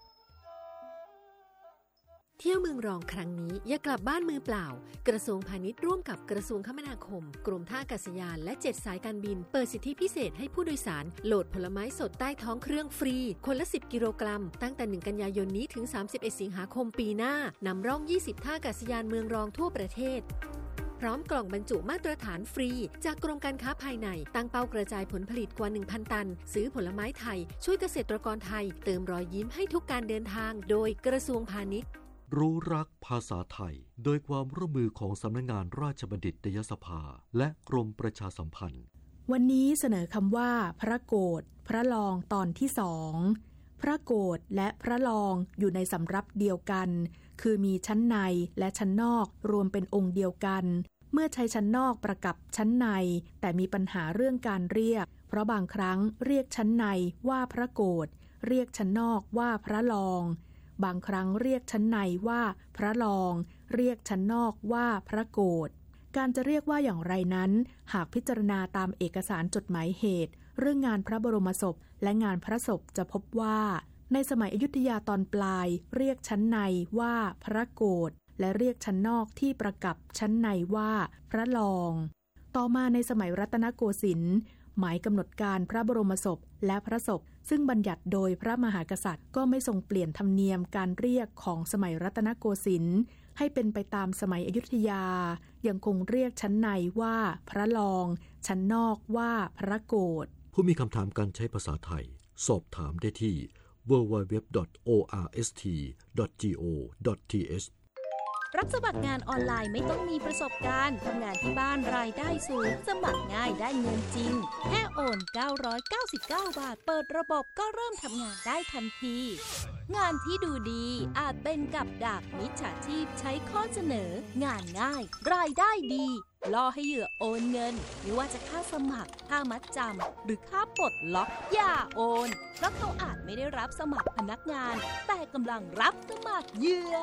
เที่ยวเมืองรองครั้งนี้อย่ากลับบ้านมือเปล่ากระทรวงพาณิชย์ร่วมกับกระทรวงคมนาคมกรมท่าอากาศยานและเจ็ดสายการบินเปิดสิทธิพิเศษให้ผู้โดยสารโหลดผลไม้สดใต้ท้องเครื่องฟรีคนละสิบกิโลกรัมตั้งแต่หนึ่งกันยายนนี้ถึงสามสิบเอ็ดสิงหาคมปีหน้านำร่องยี่สิบท่าอากาศยานเมืองรองทั่วประเทศพร้อมกล่องบรรจุมาตรฐานฟรีจากกรมการค้าภายในตั้งเป้ากระจายผลผลิตกว่า หนึ่งพัน ตันซื้อผลไม้ไทยช่วยเกษตรกรไทยเติมรอยยิ้มให้ทุกการเดินทางโดยกระทรวงพาณิชย์รู้รักภาษาไทยโดยความร่วมมือของสำนักงานราชบัณฑิตยสภาและกรมประชาสัมพันธ์วันนี้เสนอคำว่าพระโกฐพระลองตอนที่สองพระโกฐและพระลองอยู่ในสำรับเดียวกันคือมีชั้นในและชั้นนอกรวมเป็นองค์เดียวกันเมื่อใช้ชั้นนอกประกับชั้นในแต่มีปัญหาเรื่องการเรียกเพราะบางครั้งเรียกชั้นในว่าพระโกฐเรียกชั้นนอกว่าพระลองบางครั้งเรียกชั้นในว่าพระลองเรียกชั้นนอกว่าพระโกฐการจะเรียกว่าอย่างไรนั้นหากพิจารณาตามเอกสารจดหมายเหตุเรื่องงานพระบรมศพและงานพระศพจะพบว่าในสมัยอยุธยาตอนปลายเรียกชั้นในว่าพระโกฐและเรียกชั้นนอกที่ประกับชั้นในว่าพระลองต่อมาในสมัยรัตนโกสินทร์หมายกำหนดการพระบรมศพและพระศพซึ่งบัญญัติโดยพระมหากษัตริย์ก็ไม่ทรงเปลี่ยนธรรมเนียมการเรียกของสมัยรัตนโกสินทร์ให้เป็นไปตามสมัยอยุธยายังคงเรียกชั้นในว่าพระลองชั้นนอกว่าพระโกฐผู้มีคำถามการใช้ภาษาไทยสอบถามได้ที่ ดับเบิลยู ดับเบิลยู ดับเบิลยู ดอท โอ อาร์ เอส ที ดอท จี โอ ดอท ที เอชรับสมัครงานออนไลน์ไม่ต้องมีประสบการณ์ทำงานที่บ้านรายได้สูงสมัครง่ายได้เงินจริงแค่โอนเก้าร้อยเก้าสิบเก้าบาทเปิดระบบก็เริ่มทำงานได้ทันทีงานที่ดูดีอาจเป็นกับดักมิจฉาชีพใช้ข้อเสนองานง่ายรายได้ดีล่อให้เหยื่อโอนเงินไม่ว่าจะค่าสมัครค่ามัดจำหรือค่าปลดล็อกอย่าโอนเพราะเขาอาจไม่ได้รับสมัครพนักงานแต่กำลังรับสมัครเหยื่อ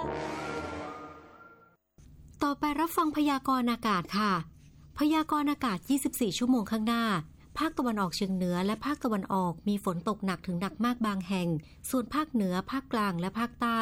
ต่อไปรับฟังพยากรณ์อากาศค่ะพยากรณ์อากาศยี่สิบสี่ชั่วโมงข้างหน้าภาคตะวันออกเฉียงเหนือและภาคตะวันออกมีฝนตกหนักถึงหนักมากบางแห่งส่วนภาคเหนือภาคกลางและภาคใต้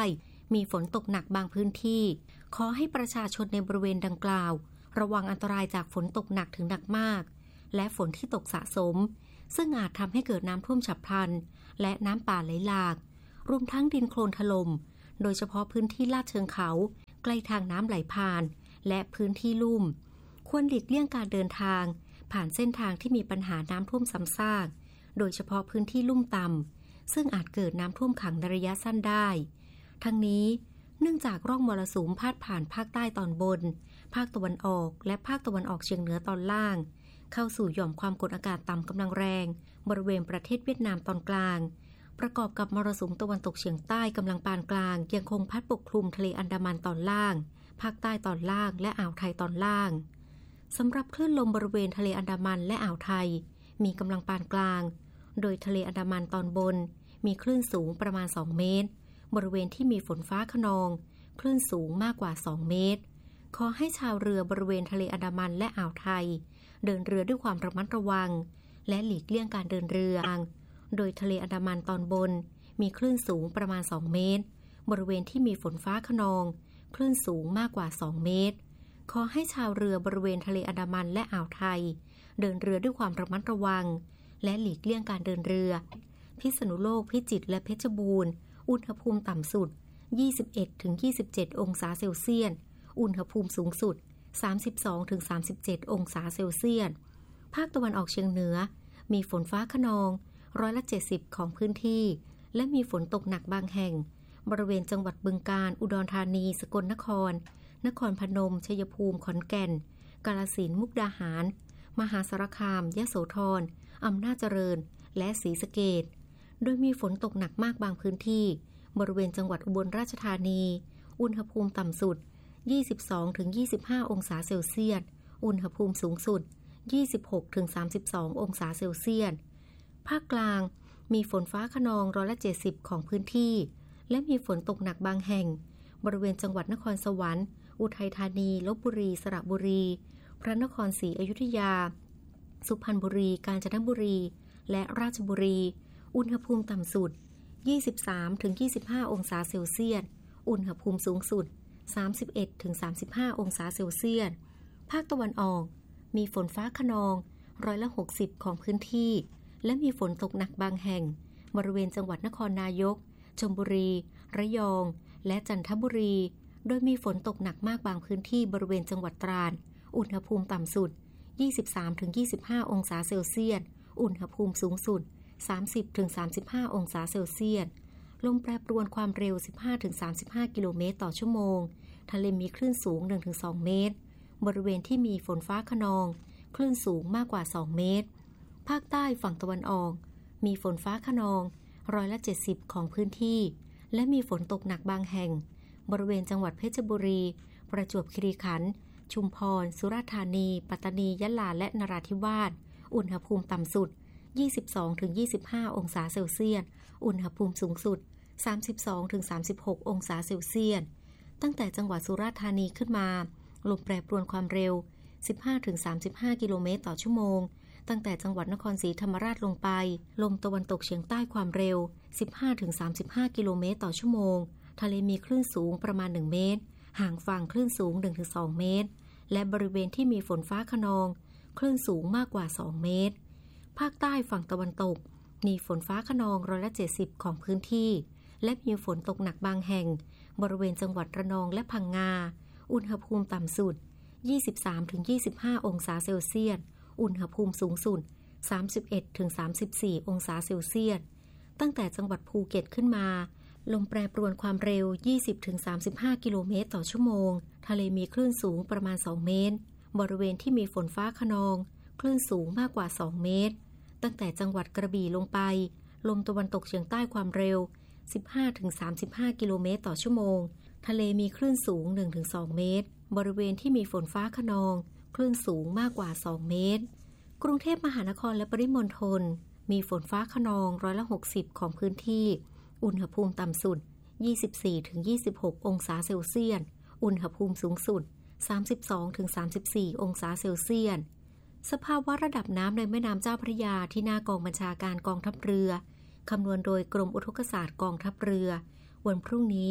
มีฝนตกหนักบางพื้นที่ขอให้ประชาชนในบริเวณดังกล่าวระวังอันตรายจากฝนตกหนักถึงหนักมากและฝนที่ตกสะสมซึ่งอาจทำให้เกิดน้ำท่วมฉับพลันและน้ำป่าไหลหลากรวมทั้งดินโคลนถล่มโดยเฉพาะพื้นที่ลาดเชิงเขาใกล้ทางน้ำไหลผ่านและพื้นที่ลุ่มควรหลีกเลี่ยงการเดินทางผ่านเส้นทางที่มีปัญหาน้ำท่วมซ้ำซากโดยเฉพาะพื้นที่ลุ่มต่ำซึ่งอาจเกิดน้ำท่วมขังในระยะสั้นได้ทั้งนี้เนื่องจากร่องมรสุมพาดผ่านภาคใต้ตอนบนภาคตะวันออกและภาคตะวันออกเฉียงเหนือตอนล่างเข้าสู่หย่อมความกดอากาศต่ำกำลังแรงบริเวณประเทศเวียดนามตอนกลางประกอบกับมรสุมตะวันตกเฉียงใต้กำลังปานกลางยังคงพัดปกคลุมทะเลอันดามันตอนล่างภาคใต้ตอนล่างและอ่าวไทยตอนล่างสำหรับคลื่นลมบริเวณทะเลอันดามันและอ่าวไทยมีกำลังปานกลางโดยทะเลอันดามันตอนบนมีคลื่นสูงประมาณสองเมตรบริเวณที่มีฝนฟ้าคะนองคลื่นสูงมากกว่าสองเมตรขอให้ชาวเรือบริเวณทะเลอันดามันและอ่าวไทยเดินเรือด้วยความระมัดระวังและหลีกเลี่ยงการเดินเรือโดยทะเลอันดามันตอนบนมีคลื่นสูงประมาณสองเมตรบริเวณที่มีฝนฟ้าคะนองคลื่นสูงมากกว่าสองเมตรขอให้ชาวเรือบริเวณทะเลอันดามันและอ่าวไทยเดินเรือด้วยความระมัดระวังและหลีกเลี่ยงการเดินเรือพิษณุโลกพิจิตรและเพชรบูรณ์อุณหภูมิต่ำสุด ยี่สิบเอ็ดถึงยี่สิบเจ็ด องศาเซลเซียสอุณหภูมิสูงสุด สามสิบสองถึงสามสิบเจ็ด องศาเซลเซียสภาคตะวันออกเฉียงเหนือมีฝนฟ้าคะนองร้อยละเจ็ดสิบของพื้นที่และมีฝนตกหนักบางแห่งบริเวณจังหวัดบึงกาฬอุดรธานีสกลนครนครพนมชัยภูมิขอนแก่นกาฬสินธุ์มุกดาหารมหาสารคามยโสธรอำนาจเจริญและศรีสะเกษโดยมีฝนตกหนักมากบางพื้นที่บริเวณจังหวัดอุบลราชธานีอุณหภูมิต่ำสุด ยี่สิบสองถึงยี่สิบห้า องศาเซลเซียสอุณหภูมิสูงสุด ยี่สิบหกถึงสามสิบสอง องศาเซลเซียสภาคกลางมีฝนฟ้าคะนองร้อยละเจ็ดสิบของพื้นที่และมีฝนตกหนักบางแห่งบริเวณจังหวัดนครสวรรค์อุทัยธานีลพบุรีสระบุรีพระนครศรีอยุธยาสุพรรณบุรีกาญจนบุรีและราชบุรีอุณหภูมิต่ำสุด ยี่สิบสามถึงยี่สิบห้า องศาเซลเซียสอุณหภูมิสูงสุด สามสิบเอ็ดถึงสามสิบห้า องศาเซลเซียสภาคตะวันออกมีฝนฟ้าคะนองร้อยละหกสิบของพื้นที่และมีฝนตกหนักบางแห่งบริเวณจังหวัดนครนายกชลบุรีระยองและจันทบุรีโดยมีฝนตกหนักมากบางพื้นที่บริเวณจังหวัดตราดอุณหภูมิต่ำสุด ยี่สิบสามถึงยี่สิบห้า องศาเซลเซียสอุณหภูมิสูงสุด สามสิบถึงสามสิบห้า องศาเซลเซียสลมแปรปรวนความเร็ว สิบห้าถึงสามสิบห้า กิโลเมตรต่อชั่วโมงทะเลมีคลื่นสูง หนึ่งถึงสอง เมตรบริเวณที่มีฝนฟ้าคะนองคลื่นสูงมากกว่าสองเมตรภาคใต้ฝั่งตะวันออกมีฝนฟ้าคะนองร้อยละเจ็ดสิบของพื้นที่และมีฝนตกหนักบางแห่งบริเวณจังหวัดเพชรบุรีประจวบคีรีขันธ์ชุมพรสุราษฎร์ธานีปัตตานียะลาและนราธิวาสอุณหภูมิต่ำสุด ยี่สิบสองถึงยี่สิบห้า องศาเซลเซียสอุณหภูมิสูงสุด สามสิบสองถึงสามสิบหก องศาเซลเซียสตั้งแต่จังหวัดสุราษฎร์ธานีขึ้นมาลมแปรปรวนความเร็ว สิบห้าถึงสามสิบห้า กิโลเมตรต่อชั่วโมงตั้งแต่จังหวัดนครศรีธรรมราชลงไปลมตะวันตกเฉียงใต้ความเร็ว สิบห้าถึงสามสิบห้า กิโลเมตรต่อชั่วโมงทะเลมีคลื่นสูงประมาณหนึ่งเมตรห่างฝั่งคลื่นสูง หนึ่งถึงสอง เมตรและบริเวณที่มีฝนฟ้าคะนองคลื่นสูงมากกว่าสองเมตรภาคใต้ฝั่งตะวันตกมีฝนฟ้าคะนองร้อยละเจ็ดสิบของพื้นที่และมีฝนตกหนักบางแห่งบริเวณจังหวัดระนองและพังงาอุณหภูมิต่ำสุด ยี่สิบสามถึงยี่สิบห้า องศาเซลเซียสอุณหภูมิสูงสุด สามสิบเอ็ดถึงสามสิบสี่ องศาเซลเซียสตั้งแต่จังหวัดภูเก็ตขึ้นมาลมแปรปรวนความเร็ว ยี่สิบถึงสามสิบห้า กิโลเมตรต่อชั่วโมงทะเลมีคลื่นสูงประมาณสองเมตรบริเวณที่มีฝนฟ้าคะนองคลื่นสูงมากกว่าสองเมตรตั้งแต่จังหวัดกระบี่ลงไปลมตะวันตกเฉียงใต้ความเร็ว สิบห้าถึงสามสิบห้า กิโลเมตรต่อชั่วโมงทะเลมีคลื่นสูง หนึ่งถึงสอง เมตรบริเวณที่มีฝนฟ้าคะนองคลื่นสูงมากกว่าสองเมตรกรุงเทพมหานครและปริมณฑลมีฝนฟ้าคะนองร้อยละหกสิบของพื้นที่อุณหภูมิต่ำสุด ยี่สิบสี่ถึงยี่สิบหก องศาเซลเซียสอุณหภูมิสูงสุด สามสิบสองถึงสามสิบสี่ องศาเซลเซียสสภาวะระดับน้ำในแม่น้ำเจ้าพระยาที่หน้ากองบัญชาการกองทัพเรือคำนวณโดยกรมอุทกศาสตร์กองทัพเรือวันพรุ่งนี้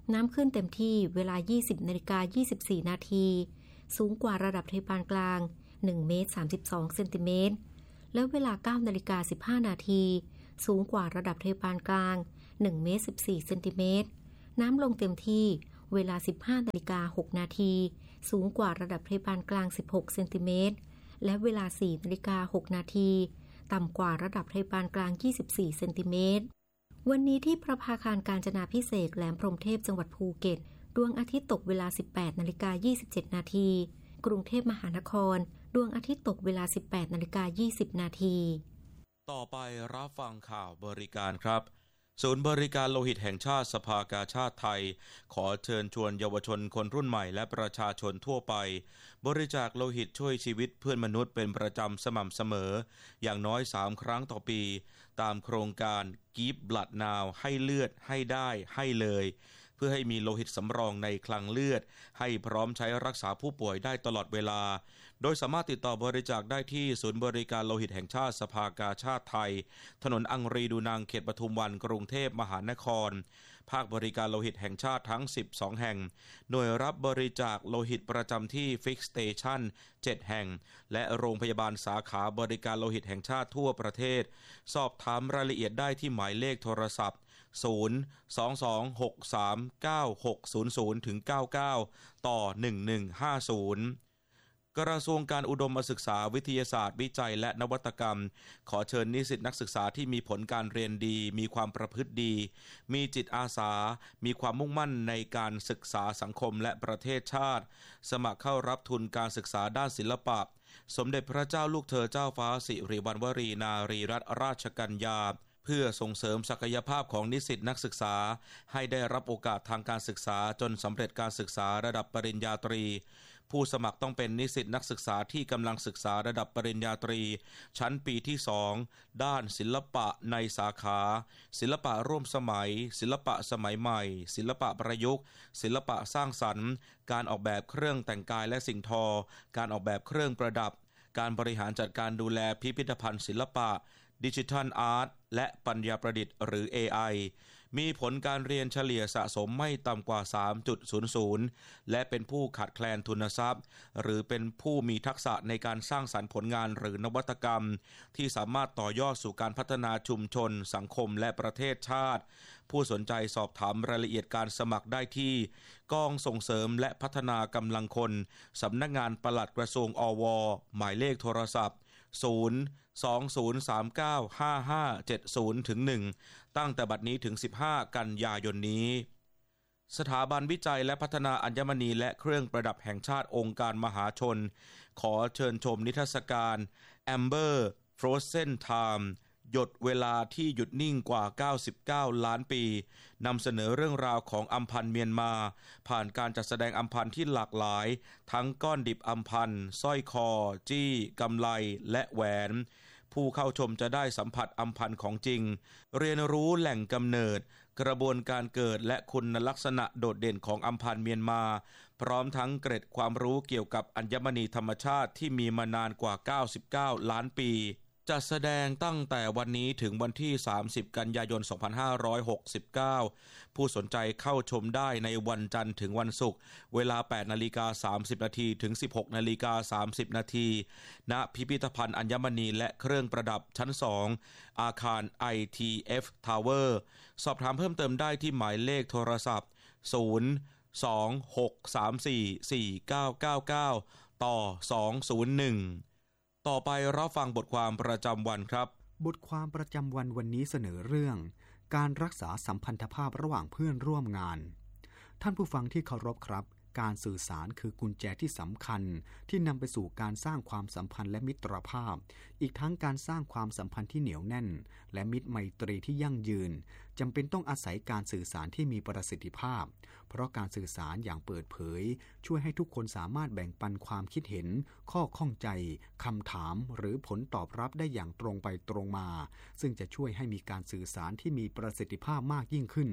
น้ำขึ้นเต็มที่เวลา ยี่สิบนาฬิกายี่สิบสี่นาทีสูงกว่าระดับทะเลปานกลางหนึ่งเมตรสามสิบสองเซนติเมตรและเวลา เก้านาฬิกาสิบห้านาทีสูงกว่าระดับทะเลปานกลางหนึ่งเมตรสิบสี่เซนติเมตรน้ำลงเต็มที่เวลา สิบห้านาฬิกาหกนาทีสูงกว่าระดับทะเลปานกลางสิบหกเซนติเมตรและเวลา สี่นาฬิกาหกนาทีต่ำกว่าระดับทะเลปานกลางยี่สิบสี่เซนติเมตรวันนี้ที่ประภาคารกาญจนาภิเษกแหลมพรหมเทพจังหวัดภูเก็ตดวงอาทิตย์ตกเวลา สิบแปดนาฬิกายี่สิบเจ็ดนาทีกรุงเทพมหานครดวงอาทิตย์ตกเวลา สิบแปดนาฬิกายี่สิบนาทีต่อไปรับฟังข่าวบริการครับศูนย์บริการโลหิตแห่งชาติสภากาชาดไทยขอเชิญชวนเยาวชนคนรุ่นใหม่และประชาชนทั่วไปบริจาคโลหิตช่วยชีวิตเพื่อนมนุษย์เป็นประจำสม่ำเสมออย่างน้อยสามครั้งต่อปีตามโครงการ Give Blood Now ให้เลือดให้ได้ให้เลยเพื่อให้มีโลหิตสำรองในคลังเลือดให้พร้อมใช้รักษาผู้ป่วยได้ตลอดเวลาโดยสามารถติดต่อบริจาคได้ที่ศูนย์บริการโลหิตแห่งชาติสภากาชาดไทยถนนอังรีดูนางเขตปทุมวันกรุงเทพมหานครภาคบริการโลหิตแห่งชาติทั้งสิบสองแห่งหน่วยรับบริจาคโลหิตประจำที่ Fix Station เจ็ดแห่งและโรงพยาบาลสาขาบริการโลหิตแห่งชาติทั่วประเทศสอบถามรายละเอียดได้ที่หมายเลขโทรศัพท์ศูนย์ สอง สอง หก สาม เก้า หก ศูนย์ ศูนย์ ถึง เก้าเก้า ต่อ หนึ่ง หนึ่ง ห้า ศูนย์กระทรวงการอุดมศึกษาวิทยาศาสตร์วิจัยและนวัตกรรมขอเชิญนิสิตนักศึกษาที่มีผลการเรียนดีมีความประพฤติดีมีจิตอาสามีความมุ่งมั่นในการศึกษาสังคมและประเทศชาติสมัครเข้ารับทุนการศึกษาด้านศิลปะสมเด็จพระเจ้าลูกเธอเจ้าฟ้าสิริวัณวรีนารีรัตนราชกัญญาเพื่อส่งเสริมศักยภาพของนิสิตนักศึกษาให้ได้รับโอกาสทางการศึกษาจนสำเร็จการศึกษาระดับปริญญาตรีผู้สมัครต้องเป็นนิสิตนักศึกษาที่กำลังศึกษาระดับปริญญาตรีชั้นปีที่สองด้านศิลปะในสาขาศิลปะร่วมสมัยศิลปะสมัยใหม่ศิลปะประยุกต์ศิลปะสร้างสรรค์การออกแบบเครื่องแต่งกายและสิ่งทอการออกแบบเครื่องประดับการบริหารจัดการดูแลพิพิธภัณฑ์ศิลปะดิจิทัลอาร์ตและปัญญาประดิษฐ์หรือ เอ ไอ มีผลการเรียนเฉลี่ยสะสมไม่ต่ำกว่า สามจุดศูนย์ศูนย์ และเป็นผู้ขาดแคลนทุนทรัพย์หรือเป็นผู้มีทักษะในการสร้างสรรค์ผลงานหรือนวัตกรรมที่สามารถต่อยอดสู่การพัฒนาชุมชนสังคมและประเทศชาติผู้สนใจสอบถามรายละเอียดการสมัครได้ที่กองส่งเสริมและพัฒนากำลังคนสำนักงานปลัดกระทรวงอวหมายเลขโทรศัพท์ศูนย์ สอง ศูนย์ สาม เก้า ห้า ห้า เจ็ด ศูนย์ ถึง หนึ่งตั้งแต่บัดนี้ถึงสิบห้ากันยายนนี้สถาบันวิจัยและพัฒนาอัญมณีและเครื่องประดับแห่งชาติองค์การมหาชนขอเชิญชมนิทรรศการ Amber Frozen Time หยดเวลาที่หยุดนิ่งกว่าเก้าสิบเก้าล้านปีนำเสนอเรื่องราวของอัมพันธ์เมียนมาผ่านการจัดแสดงอัมพันธ์ที่หลากหลายทั้งก้อนดิบอัมพันธ์สร้อยคอจี้กำไลและแหวนผู้เข้าชมจะได้สัมผัสอัมพันธ์ของจริงเรียนรู้แหล่งกำเนิดกระบวนการเกิดและคุณลักษณะโดดเด่นของอัมพันธ์เมียนมาพร้อมทั้งเกร็ดความรู้เกี่ยวกับอัญมณีธรรมชาติที่มีมานานกว่าเก้าสิบเก้าล้านปีจัดแสดงตั้งแต่วันนี้ถึงวันที่สามสิบกันยายนสองพันห้าร้อยหกสิบเก้าผู้สนใจเข้าชมได้ในวันจันทร์ถึงวันศุกร์เวลา แปดนาฬิกาสามสิบนาทีถึง สิบหกนาฬิกาสามสิบนาทีณพิพิธภัณฑ์อัญมณีและเครื่องประดับชั้นสองอาคาร ไอ ที เอฟ Tower สอบถามเพิ่มเติมได้ที่หมายเลขโทรศัพท์ศูนย์ สอง หก สาม สี่ สี่ เก้า เก้า เก้าต่อสองศูนย์หนึ่งต่อไปรับฟังบทความประจำวันครับบทความประจำวันวันนี้เสนอเรื่องการรักษาสัมพันธภาพระหว่างเพื่อนร่วมงานท่านผู้ฟังที่เคารพครับการสื่อสารคือกุญแจที่สำคัญที่นำไปสู่การสร้างความสัมพันธ์และมิตรภาพอีกทั้งการสร้างความสัมพันธ์ที่เหนียวแน่นและมิตรไมตรีที่ยั่งยืนจำเป็นต้องอาศัยการสื่อสารที่มีประสิทธิภาพเพราะการสื่อสารอย่างเปิดเผยช่วยให้ทุกคนสามารถแบ่งปันความคิดเห็นข้อข้องใจคำถามหรือผลตอบรับได้อย่างตรงไปตรงมาซึ่งจะช่วยให้มีการสื่อสารที่มีประสิทธิภาพมากยิ่งขึ้น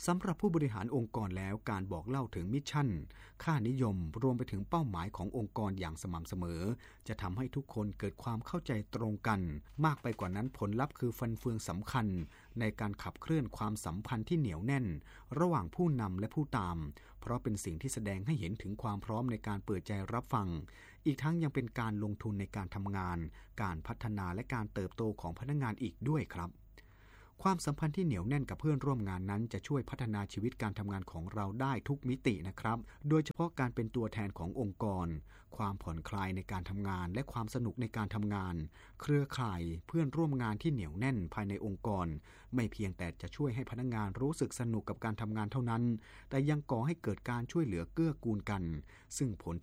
สำหรับผู้บริหารองค์กรแล้วการบอกเล่าถึงมิชชั่นค่านิยมรวมไปถึงเป้าหมายขององค์กรอย่างสม่ำเสมอจะทำให้ทุกคนเกิดความเข้าใจตรงกันมากไปกว่านั้นผลลัพธ์คือฟันเฟืองสำคัญในการขับเคลื่อนความสัมพันธ์ที่เหนียวแน่นระหว่างผู้นำและผู้ตามเพราะเป็นสิ่งที่แสดงให้เห็นถึงความพร้อมในการเปิดใจรับฟังอีกทั้งยังเป็นการลงทุนในการทำงานการพัฒนาและการเติบโตของพนักงานอีกด้วยครับความสัมพันธ์ที่เหนียวแน่นกับเพื่อนร่วมงานนั้นจะช่วยพัฒนาชีวิตการทำงานของเราได้ทุกมิตินะครับโดยเฉพาะการเป็นตัวแทนขององค์กรความผ่อนคลายในการทำงานและความสนุกในการทำงานเครือข่ายเพื่อนร่วมงานที่เหนียวแน่นภายในองค์กรไม่เพียงแต่จะช่วยให้พนักงานรู้สึกสนุกกับการทำงานเท่านั้นแต่ยังก่อให้เกิดการช่วยเหลือเกื้อกูลกันซึ่งผล